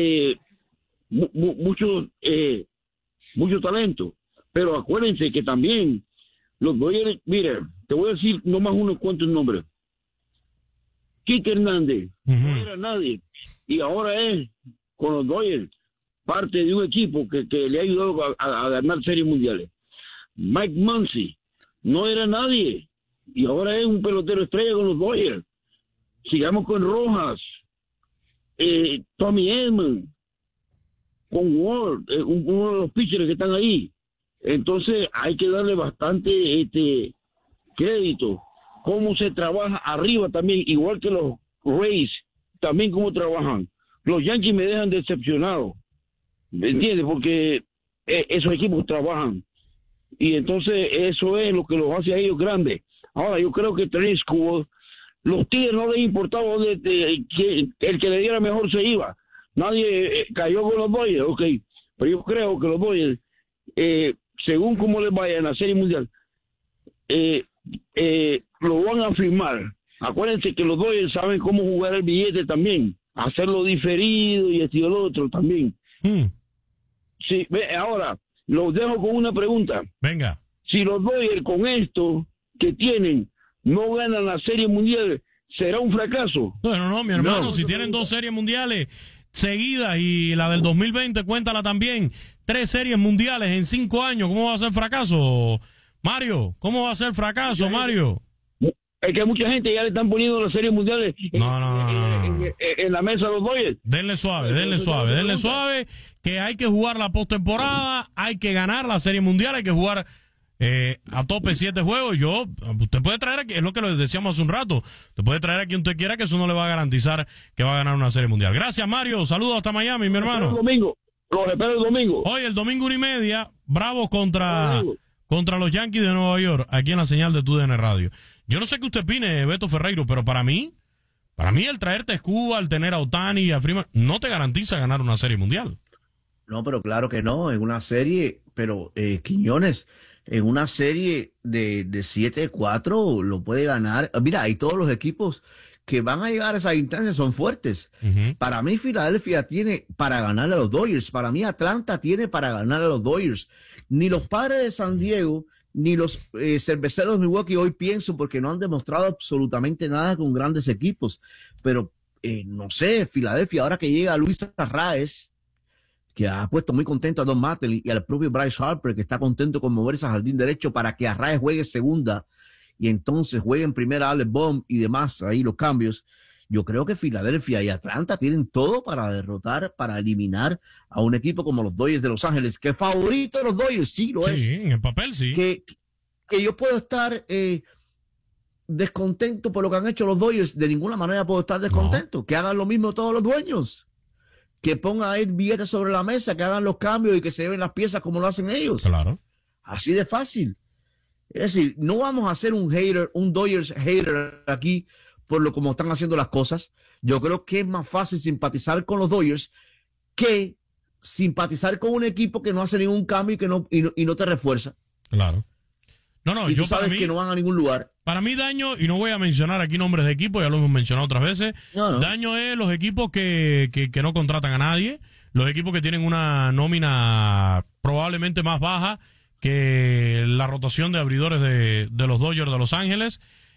mucho talento. Pero acuérdense que también los Dodgers, mira, te voy a decir nomás unos cuantos nombres. Kike Hernández, no era nadie, y ahora es, con los Dodgers, parte de un equipo que le ha ayudado a ganar series mundiales. Mike Muncy, no era nadie, y ahora es un pelotero estrella con los Dodgers. Sigamos con Rojas, Tommy Edman, con Ward, uno de los pitchers que están ahí. Entonces hay que darle bastante crédito. Cómo se trabaja arriba también, igual que los Rays, también cómo trabajan. Los Yankees me dejan decepcionado, ¿me entiendes? Porque esos equipos trabajan, y entonces eso es lo que los hace a ellos grandes. Ahora, yo creo que Trey Escobar, los Tigres no les importaba que el que le diera mejor se iba. Nadie cayó con los Dodgers, ok, pero yo creo que los Dodgers, según cómo les vaya en la Serie Mundial, lo van a firmar. Acuérdense que los Dodgers saben cómo jugar el billete también, hacerlo diferido y esto y lo otro también. Sí, ahora los dejo con una pregunta. Venga. Si los Dodgers con esto que tienen no ganan la Serie Mundial, ¿será un fracaso? Bueno, no, mi hermano, si tienen 2 series mundiales seguidas y la del 2020, cuéntala también, 3 series mundiales en 5 años, ¿cómo va a ser fracaso, Mario? ¿Cómo va a ser fracaso, Mario? Es que a mucha gente ya le están poniendo las series mundiales en la mesa a los Dodgers. Denle suave, que hay que jugar la postemporada, hay que ganar la Serie Mundial, hay que jugar a tope 7 juegos. Usted puede traer aquí, es lo que le decíamos hace un rato, usted puede traer a quien usted quiera, que eso no le va a garantizar que va a ganar una Serie Mundial. Gracias, Mario, saludos hasta Miami, mi hermano. Los espero el domingo. Hoy, el domingo 1:30, Bravos contra los Yankees de Nueva York, aquí en la señal de TUDN Radio. Yo no sé qué usted opine, Beto Ferreiro, pero para mí el traerte a Escobar, el tener a Ohtani y a Freeman, no te garantiza ganar una Serie Mundial. No, pero claro que no, en una serie, pero Quiñones, en una serie de 7-4 lo puede ganar. Mira, y todos los equipos que van a llegar a esa instancia son fuertes. Para mí Filadelfia tiene para ganar a los Dodgers, para mí Atlanta tiene para ganar a los Dodgers. Ni los Padres de San Diego ni los Cerveceros de Milwaukee hoy pienso, porque no han demostrado absolutamente nada con grandes equipos, pero no sé, Filadelfia, ahora que llega Luis Arraez, que ha puesto muy contento a Don Mattingly y al propio Bryce Harper, que está contento con moverse al jardín derecho para que Arraez juegue segunda y entonces juegue en primera Alex Bohm y demás, ahí los cambios. Yo creo que Filadelfia y Atlanta tienen todo para derrotar, para eliminar a un equipo como los Dodgers de Los Ángeles, que favorito de los Dodgers, sí lo es. Sí, en el papel sí. Que yo puedo estar descontento por lo que han hecho los Dodgers, de ninguna manera puedo estar descontento. No. Que hagan lo mismo todos los dueños. Que pongan ahí billetes sobre la mesa, que hagan los cambios y que se lleven las piezas como lo hacen ellos. Claro. Así de fácil. Es decir, no vamos a hacer un Dodgers hater aquí por lo como están haciendo las cosas. Yo creo que es más fácil simpatizar con los Dodgers que simpatizar con un equipo que no hace ningún cambio y no te refuerza. Claro. No, y yo sabes que no van a ningún lugar. Para mí daño, y no voy a mencionar aquí nombres de equipos, ya lo hemos mencionado otras veces, daño es los equipos que no contratan a nadie, los equipos que tienen una nómina probablemente más baja que la rotación de abridores de los Dodgers de Los Ángeles,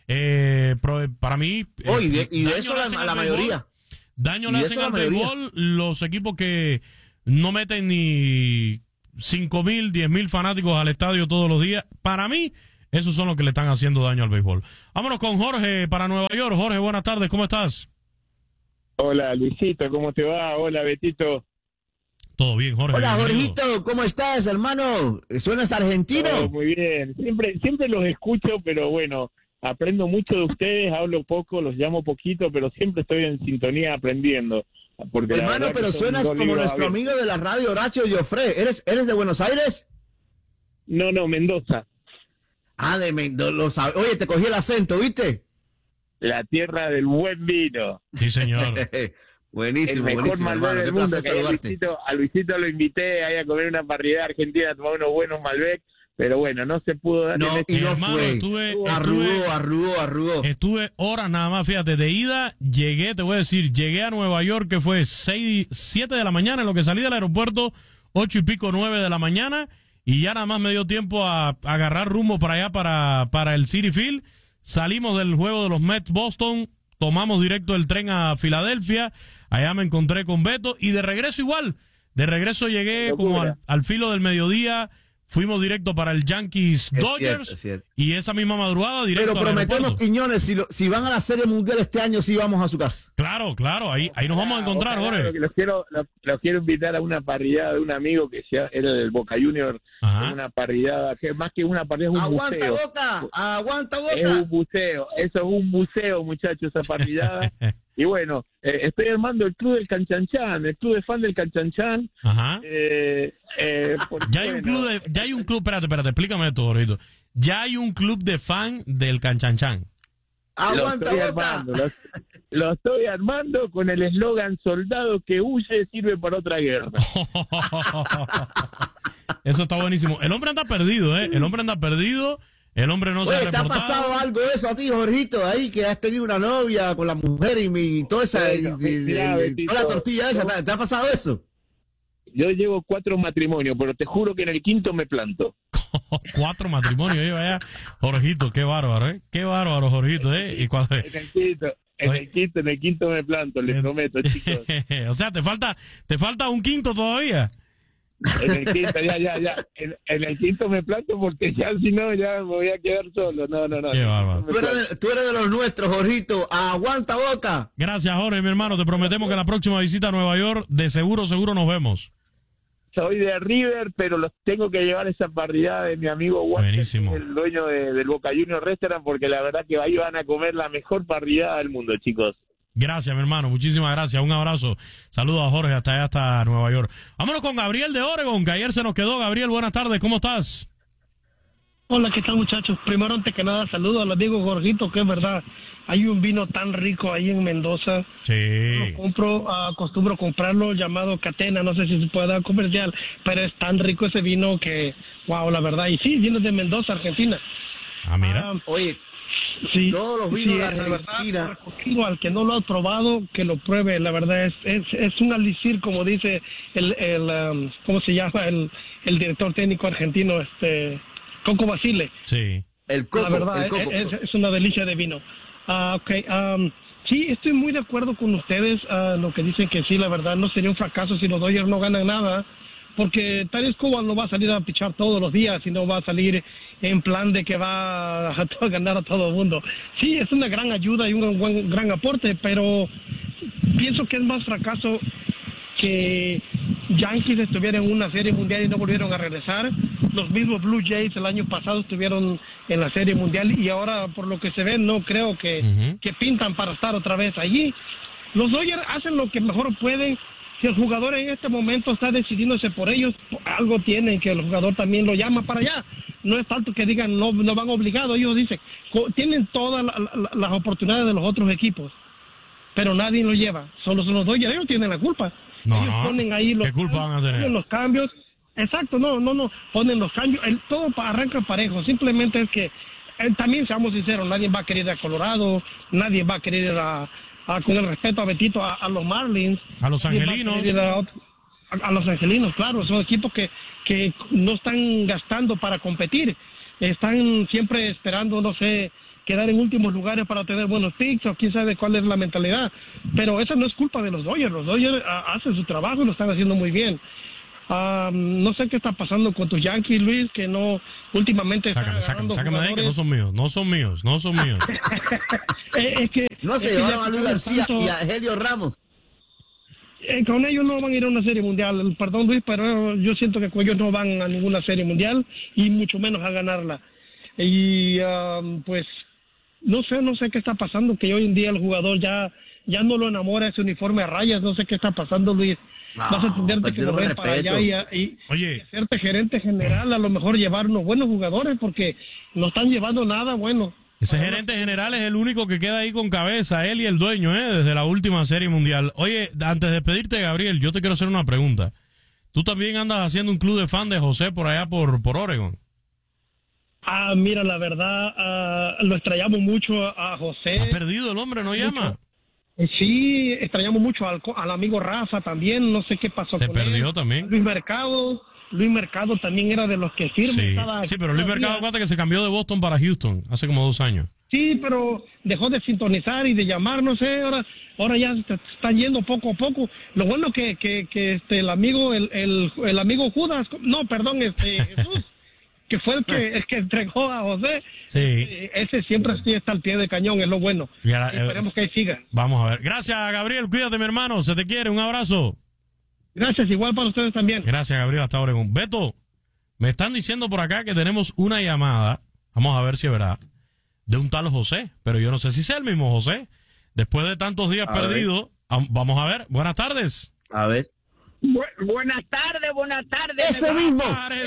para mí... y de eso la mayoría. Daño le hacen al béisbol los equipos que no meten ni 5,000, 10,000 fanáticos al estadio todos los días. Para mí, esos son los que le están haciendo daño al béisbol. Vámonos con Jorge para Nueva York. Jorge, buenas tardes, ¿cómo estás? Hola, Luisito, ¿cómo te va? Hola, Betito. Todo bien, Jorge. Hola, bienvenido. Jorgito, ¿cómo estás, hermano? ¿Suenas argentino? Todo muy bien. Siempre los escucho, pero bueno, aprendo mucho de ustedes, hablo poco, los llamo poquito, pero siempre estoy en sintonía aprendiendo. Porque hermano, pero suenas como nuestro amigo de la radio, Horacio Joffre. ¿Eres de Buenos Aires? No, Mendoza. Ah, de Mendoza. Oye, te cogí el acento, ¿viste? La tierra del buen vino. Sí, señor. El Buenísimo, mejor buenísimo, Malbec hermano. del Qué mundo. placer Que saludarte. a Luisito lo invité ahí a comer una parrillada argentina, a tomar unos buenos Malbec, pero bueno, no se pudo dar. No, en este y no hermano, fue. Arrugó. Estuve horas nada más, fíjate, de ida, llegué a Nueva York, que fue 7 de la mañana, en lo que salí del aeropuerto, 8 y pico, 9 de la mañana, y ya nada más me dio tiempo a agarrar rumbo para allá, para el Citi Field. Salimos del juego de los Mets Boston, tomamos directo el tren a Filadelfia, allá me encontré con Beto, y de regreso igual, llegué como al filo del mediodía. Fuimos directo para el Yankees Dodgers, es cierto. y esa misma madrugada directo Pero al prometemos, aeropuerto. Quiñones, si van a la Serie Mundial este año, sí vamos a su casa. Claro, ahí nos vamos a encontrar, Jorge. Los quiero invitar a una parrillada de un amigo que era del Boca Junior, una parrillada, que más que una parrillada es un buceo. ¡Aguanta Boca! Es un buceo, eso es un buceo, muchachos, esa parrillada. Y bueno, estoy armando el club del Canchanchan, el club de fan del Canchanchan. Ajá. Ya hay un club, espérate, explícame esto, Jorgito. Ya hay un club de fan del Canchanchan. ¡Aguanta Boca! Lo estoy armando con el eslogan: soldado que huye sirve para otra guerra. Eso está buenísimo. El hombre anda perdido, ¿eh? El hombre no se ha Oye, ¿te ha reportado. pasado algo de eso a ti, Jorgito, ahí que has tenido una novia con la mujer y toda esa, toda la tortilla esa? ¿Te ha pasado eso? Yo llevo 4 matrimonios, pero te juro que en el quinto me planto. 4 matrimonios, vaya. Jorgito, qué bárbaro, ¿eh? Qué bárbaro, Jorgito, ¿eh? Y cuando... En el quinto me planto, les prometo, chicos. O sea, te falta un quinto todavía. En el quinto, ya. En el quinto me planto porque ya si no, ya me voy a quedar solo. No. Qué bárbaro. Tú eres de los nuestros, Jorgito. ¡Aguanta Boca! Gracias, Jorge, mi hermano. Te prometemos que la próxima visita a Nueva York, de seguro nos vemos. Soy de River, pero los tengo que llevar esa parrillada de mi amigo Walter, Buenísimo. el dueño del Boca Juniors Restaurant, porque la verdad que ahí van a comer la mejor parrillada del mundo, chicos. Gracias, mi hermano. Muchísimas gracias. Un abrazo. Saludos a Jorge hasta Nueva York. Vámonos con Gabriel de Oregon, que ayer se nos quedó. Gabriel, buenas tardes. ¿Cómo estás? Hola, ¿qué tal, muchachos? Primero, antes que nada, saludos a los amigos Jorgito, que es verdad, hay un vino tan rico ahí en Mendoza. Sí. Acostumbro comprarlo, llamado Catena, no sé si se puede dar comercial, pero es tan rico ese vino que, wow, la verdad. Y sí, viene de Mendoza, Argentina. Ah, mira. Oye, sí, todos los vinos de Argentina. Al que no lo ha probado, que lo pruebe. La verdad es un elixir, como dice ¿cómo se llama? El director técnico argentino, Coco Basile. Sí. El Coco. La verdad, es una delicia de vino. Sí, estoy muy de acuerdo con ustedes, lo que dicen que sí, la verdad, no sería un fracaso si los Dodgers no ganan nada, porque Tarik Skubal no va a salir a pichar todos los días, sino va a salir en plan de que va a ganar a todo el mundo. Sí, es una gran ayuda y un gran aporte, pero pienso que es más fracaso que Yankees estuvieron en una serie mundial y no volvieron a regresar. Los mismos Blue Jays el año pasado estuvieron en la serie mundial y ahora, por lo que se ve, no creo que pintan para estar otra vez allí. Los Dodgers hacen lo que mejor pueden. Si el jugador en este momento está decidiéndose por ellos, algo tienen que el jugador también lo llama para allá. No es tanto que digan no van obligados, ellos dicen, tienen todas las oportunidades de los otros equipos, pero nadie lo lleva. Solo son los Dodgers, ellos tienen la culpa. Ellos ponen ahí los, ¿qué culpa van a tener? Los cambios. Exacto, no, ponen los cambios, todo arranca parejo, simplemente es que, también seamos sinceros, nadie va a querer ir a Colorado, nadie va a querer ir con el respeto a Betito, a los Marlins. A los Angelinos. A los Angelinos, claro, son equipos que no están gastando para competir, están siempre esperando, no sé, quedar en últimos lugares para tener buenos picks, o quién sabe cuál es la mentalidad, pero esa no es culpa de los Dodgers hacen su trabajo y lo están haciendo muy bien. No sé qué está pasando con tus Yankees, Luis, que no últimamente sácame de ahí, que no son míos. Es que no se llevaron a Luis García y a Helio Ramos. Con ellos no van a ir a una serie mundial, perdón Luis, pero yo siento que con ellos no van a ninguna serie mundial y mucho menos a ganarla. Y pues no sé qué está pasando, que hoy en día el jugador ya no lo enamora ese uniforme a rayas, no sé qué está pasando, Luis. Vas a entenderte que volver para allá y hacerte gerente general, a lo mejor llevar unos buenos jugadores, porque no están llevando nada bueno. Ese gerente general es el único que queda ahí con cabeza, él y el dueño, desde la última serie mundial. Oye, antes de despedirte, Gabriel, yo te quiero hacer una pregunta. ¿Tú también andas haciendo un club de fan de José por allá por Oregon? Mira, la verdad, lo extrañamos mucho a José. ¿Ha perdido el hombre? ¿No llama? Sí, extrañamos mucho al amigo Rafa también, no sé qué pasó con él. Se perdió también. Luis Mercado también era de los que firma. Sí, pero Luis Mercado, acuérdate que se cambió de Boston para Houston hace como 2 años. Sí, pero dejó de sintonizar y de llamar, no sé, ahora ya están yendo poco a poco. Lo bueno que el amigo Judas, no, perdón, Jesús, que fue el que entregó a José. Sí. Ese siempre está al pie de cañón, es lo bueno. Y esperemos que ahí siga. Vamos a ver. Gracias, Gabriel, cuídate, mi hermano, se te quiere, un abrazo. Gracias, igual para ustedes también. Gracias, Gabriel, hasta Oregón. Beto, me están diciendo por acá que tenemos una llamada, vamos a ver si es verdad, de un tal José, pero yo no sé si sea el mismo José. Después de tantos días perdidos, vamos a ver. Buenas tardes. A ver. Buenas tardes. Ese mismo,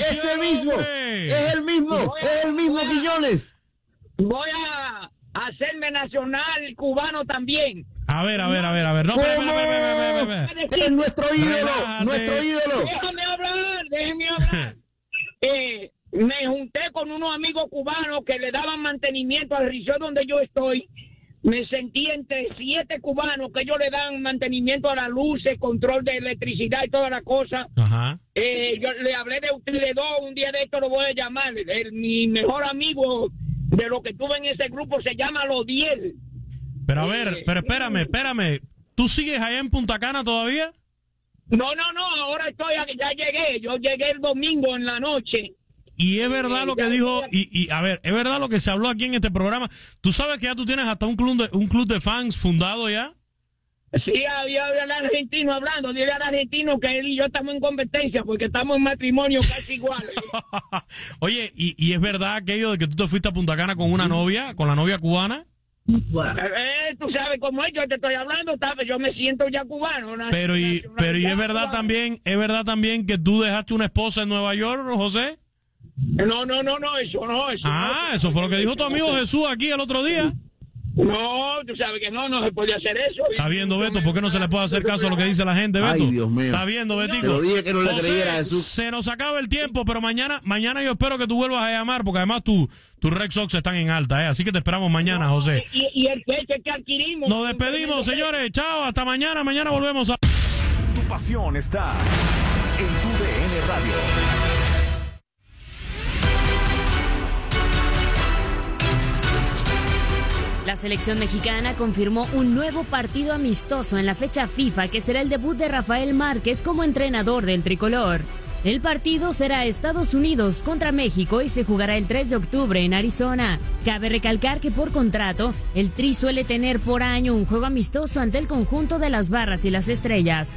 es el mismo, Quiñones. Voy a hacerme nacional cubano también. A ver. No, es nuestro ídolo. Déjame hablar. Me junté con unos amigos cubanos que le daban mantenimiento al resort donde yo estoy. Me sentí entre 7 cubanos que ellos le dan mantenimiento a las luces, control de electricidad y toda la cosa. Ajá. Yo le hablé de ustedes dos, un día de esto lo voy a llamar. Mi mejor amigo de lo que tuve en ese grupo se llama Lodiel. Pero a ver, espérame. ¿Tú sigues allá en Punta Cana todavía? No, ahora ya llegué. Yo llegué el domingo en la noche. Y es verdad lo que dijo, a ver, es verdad lo que se habló aquí en este programa. ¿Tú sabes que ya tú tienes hasta un club de fans fundado ya? Sí, había el argentino hablando. Dile al argentino que él y yo estamos en competencia porque estamos en matrimonio casi iguales. Oye, ¿y es verdad aquello de que tú te fuiste a Punta Cana con una novia, con la novia cubana? Tú sabes cómo es, yo te estoy hablando, ¿sabes? Yo me siento ya cubano. Pero y es verdad también que tú dejaste una esposa en Nueva York, José. No, eso no. Eso fue lo que dijo tu amigo Jesús aquí el otro día. No, tú sabes que no se puede hacer eso. Está viendo, Beto, ¿por qué no se le puede hacer caso a lo que dice la gente, Beto? Ay, Dios mío. Está viendo, Betico. Te lo dije que no le creyera a Jesús. Se nos acaba el tiempo, pero mañana yo espero que tú vuelvas a llamar, porque además tus Red Sox están en alta, así que te esperamos mañana, José. Y el peche que adquirimos. Nos despedimos, señores. Chao, hasta mañana. Mañana volvemos a... Tu pasión está en tu DN Radio. La selección mexicana confirmó un nuevo partido amistoso en la fecha FIFA que será el debut de Rafael Márquez como entrenador del tricolor. El partido será Estados Unidos contra México y se jugará el 3 de octubre en Arizona. Cabe recalcar que por contrato, el Tri suele tener por año un juego amistoso ante el conjunto de las Barras y las Estrellas.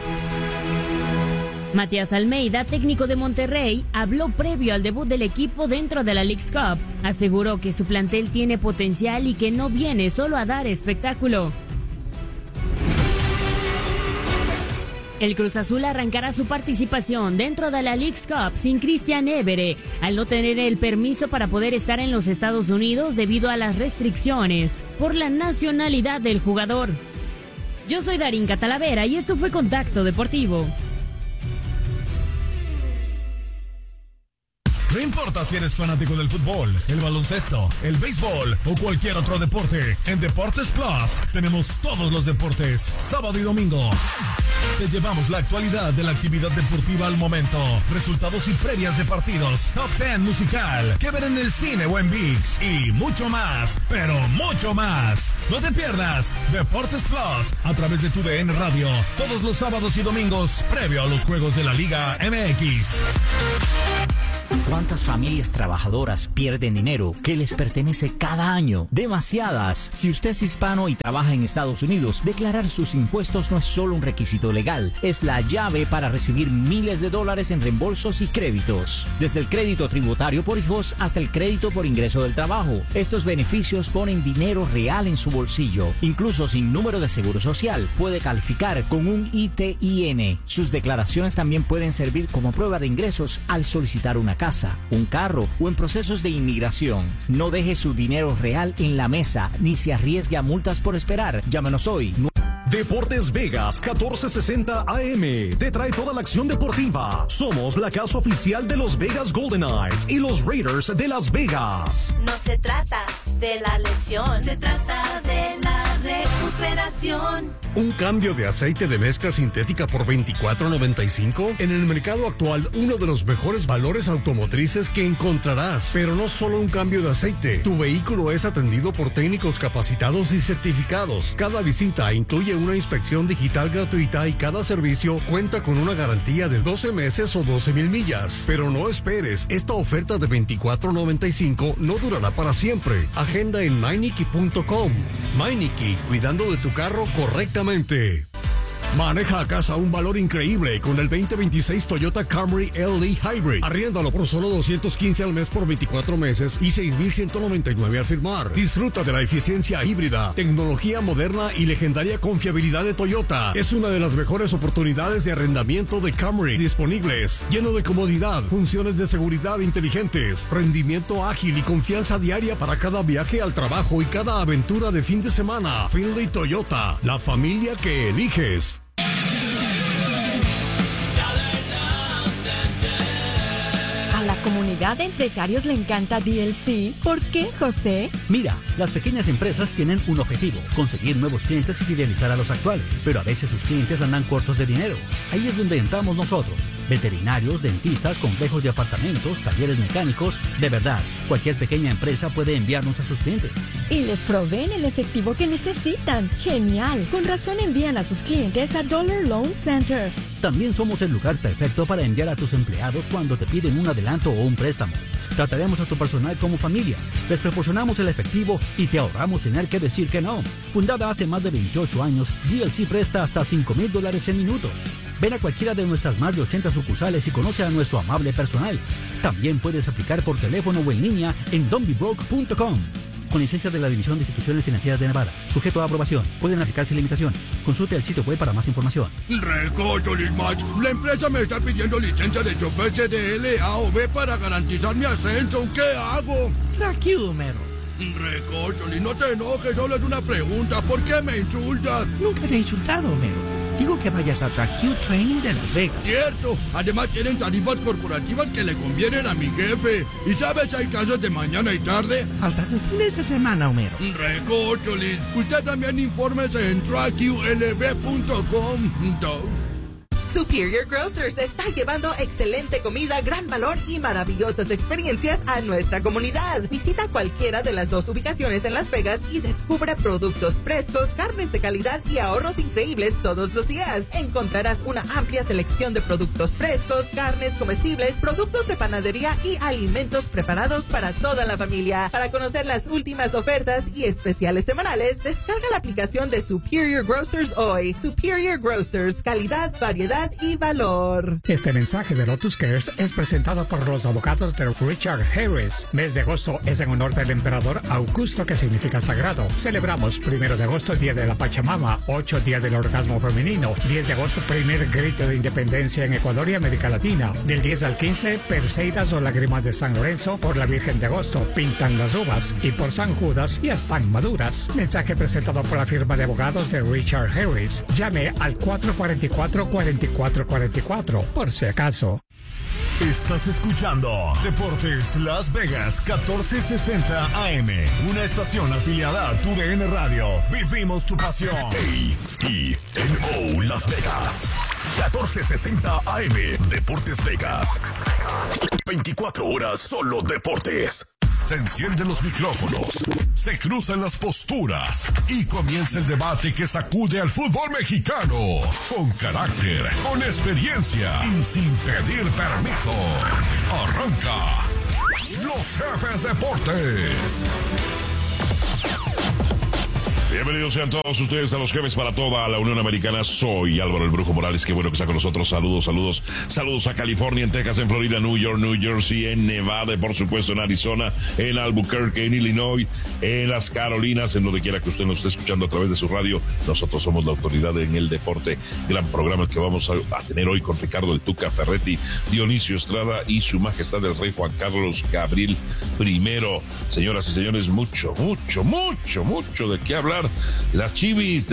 Matías Almeida, técnico de Monterrey, habló previo al debut del equipo dentro de la Leagues Cup. Aseguró que su plantel tiene potencial y que no viene solo a dar espectáculo. El Cruz Azul arrancará su participación dentro de la Leagues Cup sin Christian Évere, al no tener el permiso para poder estar en los Estados Unidos debido a las restricciones por la nacionalidad del jugador. Yo soy Darinka Talavera y esto fue Contacto Deportivo. No importa si eres fanático del fútbol, el baloncesto, el béisbol o cualquier otro deporte, en Deportes Plus tenemos todos los deportes, sábado y domingo. Te llevamos la actualidad de la actividad deportiva al momento, resultados y previas de partidos, top 10 musical, que ver en el cine o en ViX y mucho más, pero mucho más. No te pierdas Deportes Plus a través de tu DN Radio, todos los sábados y domingos, previo a los juegos de la Liga MX. ¿Cuántas familias trabajadoras pierden dinero que les pertenece cada año? Demasiadas. Si usted es hispano y trabaja en Estados Unidos, declarar sus impuestos no es solo un requisito legal, es la llave para recibir miles de dólares en reembolsos y créditos. Desde el crédito tributario por hijos hasta el crédito por ingreso del trabajo. Estos beneficios ponen dinero real en su bolsillo. Incluso sin número de seguro social, puede calificar con un ITIN. Sus declaraciones también pueden servir como prueba de ingresos al solicitar una casa, un carro o en procesos de inmigración. No deje su dinero real en la mesa ni se arriesgue a multas por esperar. Llámenos hoy. Deportes Vegas 1460 AM te trae toda la acción deportiva. Somos la casa oficial de los Vegas Golden Knights y los Raiders de Las Vegas. No se trata de la lesión, se trata de la recuperación. ¿Un cambio de aceite de mezcla sintética por $24.95? En el mercado actual, uno de los mejores valores automotrices que encontrarás. Pero no solo un cambio de aceite. Tu vehículo es atendido por técnicos capacitados y certificados. Cada visita incluye una inspección digital gratuita y cada servicio cuenta con una garantía de 12 meses o 12,000 millas. Pero no esperes, esta oferta de $24.95 no durará para siempre. Agenda en Meineke.com. Meineke, cuidando de tu carro correctamente. Maneja a casa un valor increíble con el 2026 Toyota Camry LE Hybrid. Arriéndalo por solo $215 al mes por 24 meses y $6,199 al firmar. Disfruta de la eficiencia híbrida, tecnología moderna y legendaria confiabilidad de Toyota. Es una de las mejores oportunidades de arrendamiento de Camry disponibles. Lleno de comodidad, funciones de seguridad inteligentes, rendimiento ágil y confianza diaria para cada viaje al trabajo y cada aventura de fin de semana. Findlay Toyota, la familia que eliges. A la comunidad de empresarios le encanta DLC. ¿Por qué, José? Mira, las pequeñas empresas tienen un objetivo, conseguir nuevos clientes y fidelizar a los actuales, pero a veces sus clientes andan cortos de dinero. Ahí es donde entramos nosotros. Veterinarios, dentistas, complejos de apartamentos, talleres mecánicos. De verdad, cualquier pequeña empresa puede enviarnos a sus clientes. Y les proveen el efectivo que necesitan. ¡Genial! Con razón envían a sus clientes a Dollar Loan Center. También somos el lugar perfecto para enviar a tus empleados cuando te piden un adelanto o un préstamo. Trataremos a tu personal como familia, les proporcionamos el efectivo y te ahorramos tener que decir que no. Fundada hace más de 28 años, GLC presta hasta $5,000 en minutos. Ven a cualquiera de nuestras más de 80 sucursales y conoce a nuestro amable personal. También puedes aplicar por teléfono o en línea en don'tbebroke.com. Con licencia de la División de Instituciones Financieras de Nevada. Sujeto a aprobación. Pueden aplicarse limitaciones. Consulte el sitio web para más información. Recocho, Lismach. La empresa me está pidiendo licencia de chofer CDL A o B para garantizar mi ascenso. ¿Qué hago? Tranquilo, mero. Recocho, no te enojes. Solo es una pregunta. ¿Por qué me insultas? Nunca te he insultado, mero. Digo que vayas a TrackQ Training de Las Vegas. Cierto. Además tienen tarifas corporativas que le convienen a mi jefe. ¿Y sabes, hay casos de mañana y tarde? Hasta de fines de semana, Homero. Recócholis. Usted también infórmese en trackqlb.com. Superior Grocers está llevando excelente comida, gran valor y maravillosas experiencias a nuestra comunidad. Visita cualquiera de las dos ubicaciones en Las Vegas y descubre productos frescos, carnes de calidad y ahorros increíbles todos los días. Encontrarás una amplia selección de productos frescos, carnes comestibles, productos de panadería y alimentos preparados para toda la familia. Para conocer las últimas ofertas y especiales semanales, descarga la aplicación de Superior Grocers hoy. Superior Grocers, calidad, variedad y valor. Este mensaje de Lotus Cares es presentado por los abogados de Richard Harris. Mes de agosto es en honor del emperador Augusto, que significa sagrado. Celebramos 1 de agosto, Día de la Pachamama, 8 Día del Orgasmo Femenino, 10 de agosto, primer grito de independencia en Ecuador y América Latina. Del 10 al 15, Perseidas o lágrimas de San Lorenzo. Por la Virgen de Agosto, pintan las uvas. Y por San Judas, ya están maduras. Mensaje presentado por la firma de abogados de Richard Harris. Llame al 444-4444, por si acaso. Estás escuchando Deportes Las Vegas 1460 AM, una estación afiliada a TUDN Radio. Vivimos tu pasión. A-E-N-O Las Vegas 1460 AM, Deportes Vegas. 24 horas solo deportes. Se encienden los micrófonos, se cruzan las posturas y comienza el debate que sacude al fútbol mexicano. Con carácter, con experiencia y sin pedir permiso. Arranca Los Jefes Deportes. Bienvenidos sean todos ustedes a Los Jefes para toda la Unión Americana. Soy Álvaro el Brujo Morales, qué bueno que está con nosotros. Saludos a California, en Texas, en Florida, New York, New Jersey, en Nevada, y por supuesto en Arizona, en Albuquerque, en Illinois, en las Carolinas, en donde quiera que usted nos esté escuchando a través de su radio. Nosotros somos la autoridad en el deporte. Gran programa el que vamos a tener hoy con Ricardo el Tuca Ferretti, Dionisio Estrada y su majestad el rey Juan Carlos Gabriel I. Señoras y señores, mucho de qué hablar. Las Chivis,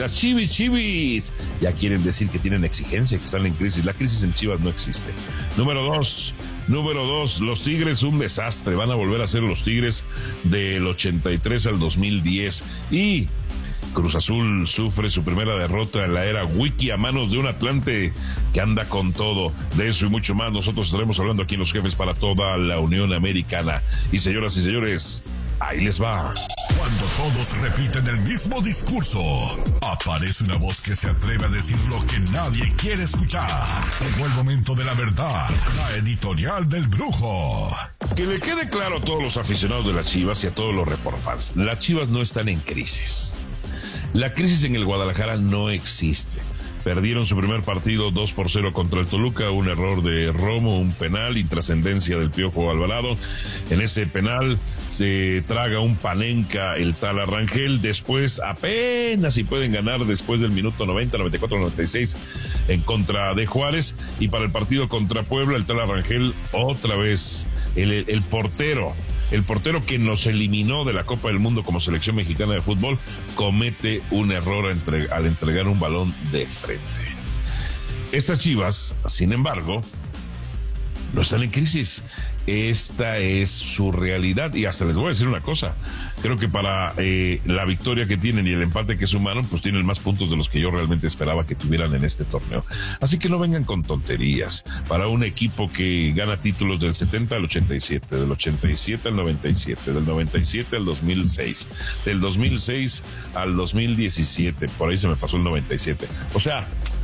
ya quieren decir que tienen exigencia, que están en crisis. La crisis en Chivas no existe. Número dos, los Tigres, un desastre. Van a volver a ser los Tigres del 83 al 2010. Y Cruz Azul sufre su primera derrota en la era Wiki a manos de un Atlante que anda con todo. De eso y mucho más nosotros estaremos hablando aquí en Los Jefes para toda la Unión Americana. Y señoras y señores, ahí les va. Cuando todos repiten el mismo discurso, aparece una voz que se atreve a decir lo que nadie quiere escuchar. Llegó el momento de la verdad, la editorial del Brujo. Que le quede claro a todos los aficionados de las Chivas y a todos los reportfans, las Chivas no están en crisis. La crisis en el Guadalajara no existe. Perdieron su primer partido 2-0 contra el Toluca, un error de Romo, un penal, intrascendencia del Piojo Alvarado. En ese penal se traga un Panenka el tal Rangel. Después apenas si pueden ganar después del minuto 90, 94, 96 en contra de Juárez. Y para el partido contra Puebla, el tal Rangel otra vez, el portero que nos eliminó de la Copa del Mundo como selección mexicana de fútbol, comete un error al entregar un balón de frente. Estas Chivas, sin embargo, no están en crisis. Esta es su realidad. Y hasta les voy a decir una cosa. Creo que para la victoria que tienen y el empate que sumaron, pues tienen más puntos de los que yo realmente esperaba que tuvieran en este torneo. Así que no vengan con tonterías. Para un equipo que gana títulos del 70 al 87, del 87 al 97, del 97 al 2006, del 2006 al 2017, por ahí se me pasó el 97. O sea,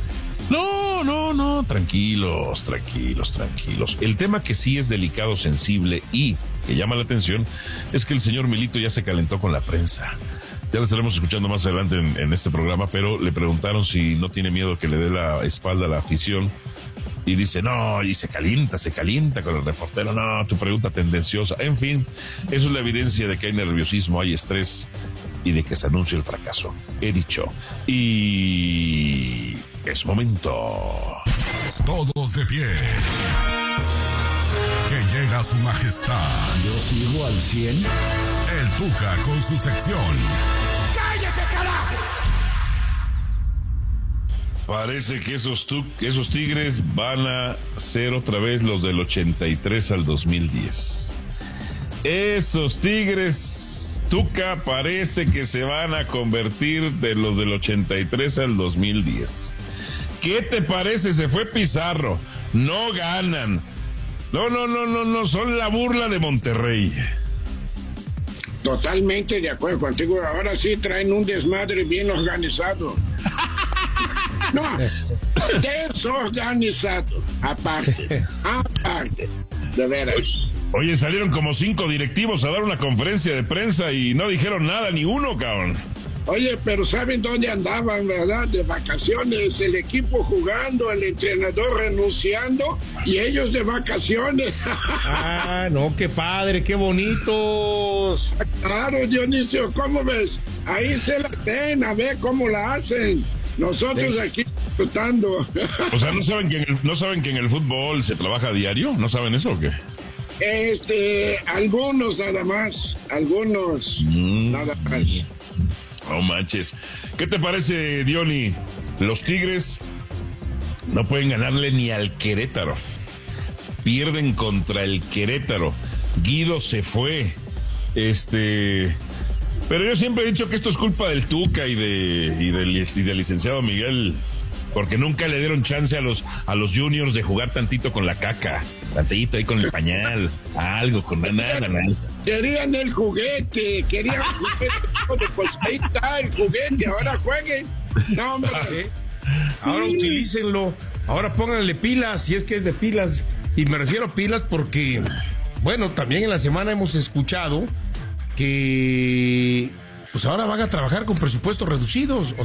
no, tranquilos. El tema que sí es delicado, sensible y que llama la atención es que el señor Milito ya se calentó con la prensa. Ya lo estaremos escuchando más adelante en este programa, pero le preguntaron si no tiene miedo que le dé la espalda a la afición. Y dice, no, y se calienta con el reportero. No, tu pregunta tendenciosa. En fin, eso es la evidencia de que hay nerviosismo, hay estrés y de que se anuncia el fracaso. He dicho. Y es momento. Todos de pie. Que llega su majestad. Yo sigo al 100. El Tuca con su sección. ¡Cállese, carajo! Parece que esos Tigres van a ser otra vez los del 83 al 2010. Esos Tigres, Tuca, parece que se van a convertir de los del 83 al 2010. ¿Qué te parece? Se fue Pizarro. No ganan. No, son la burla de Monterrey. Totalmente de acuerdo contigo. Ahora sí traen un desmadre bien organizado. No, desorganizado. Aparte. De veras. Oye, salieron como 5 directivos a dar una conferencia de prensa y no dijeron nada, ni uno, cabrón. Oye, pero ¿saben dónde andaban, verdad? De vacaciones, el equipo jugando, el entrenador renunciando y ellos de vacaciones. Ah, no, qué padre, qué bonitos. Claro, Dionisio, ¿cómo ves? Ahí se la ven, a ver cómo la hacen. Nosotros aquí disfrutando. O sea, ¿no saben que en el fútbol se trabaja a diario? ¿No saben eso o qué? Algunos nada más. Nada más. No manches. ¿Qué te parece, Diony? Los Tigres no pueden ganarle ni al Querétaro. pierden contra el Querétaro. Guido se fue. Pero yo siempre he dicho que esto es culpa del Tuca y del licenciado Miguel, porque nunca le dieron chance a los juniors de jugar tantito con la caca, tantito ahí con el pañal, algo, con nada. Querían el juguete, pues ahí está el juguete, ahora jueguen. No, hombre. Ahora utilícenlo, ahora pónganle pilas, si es que es de pilas, y me refiero a pilas porque, bueno, también en la semana hemos escuchado que pues ahora van a trabajar con presupuestos reducidos.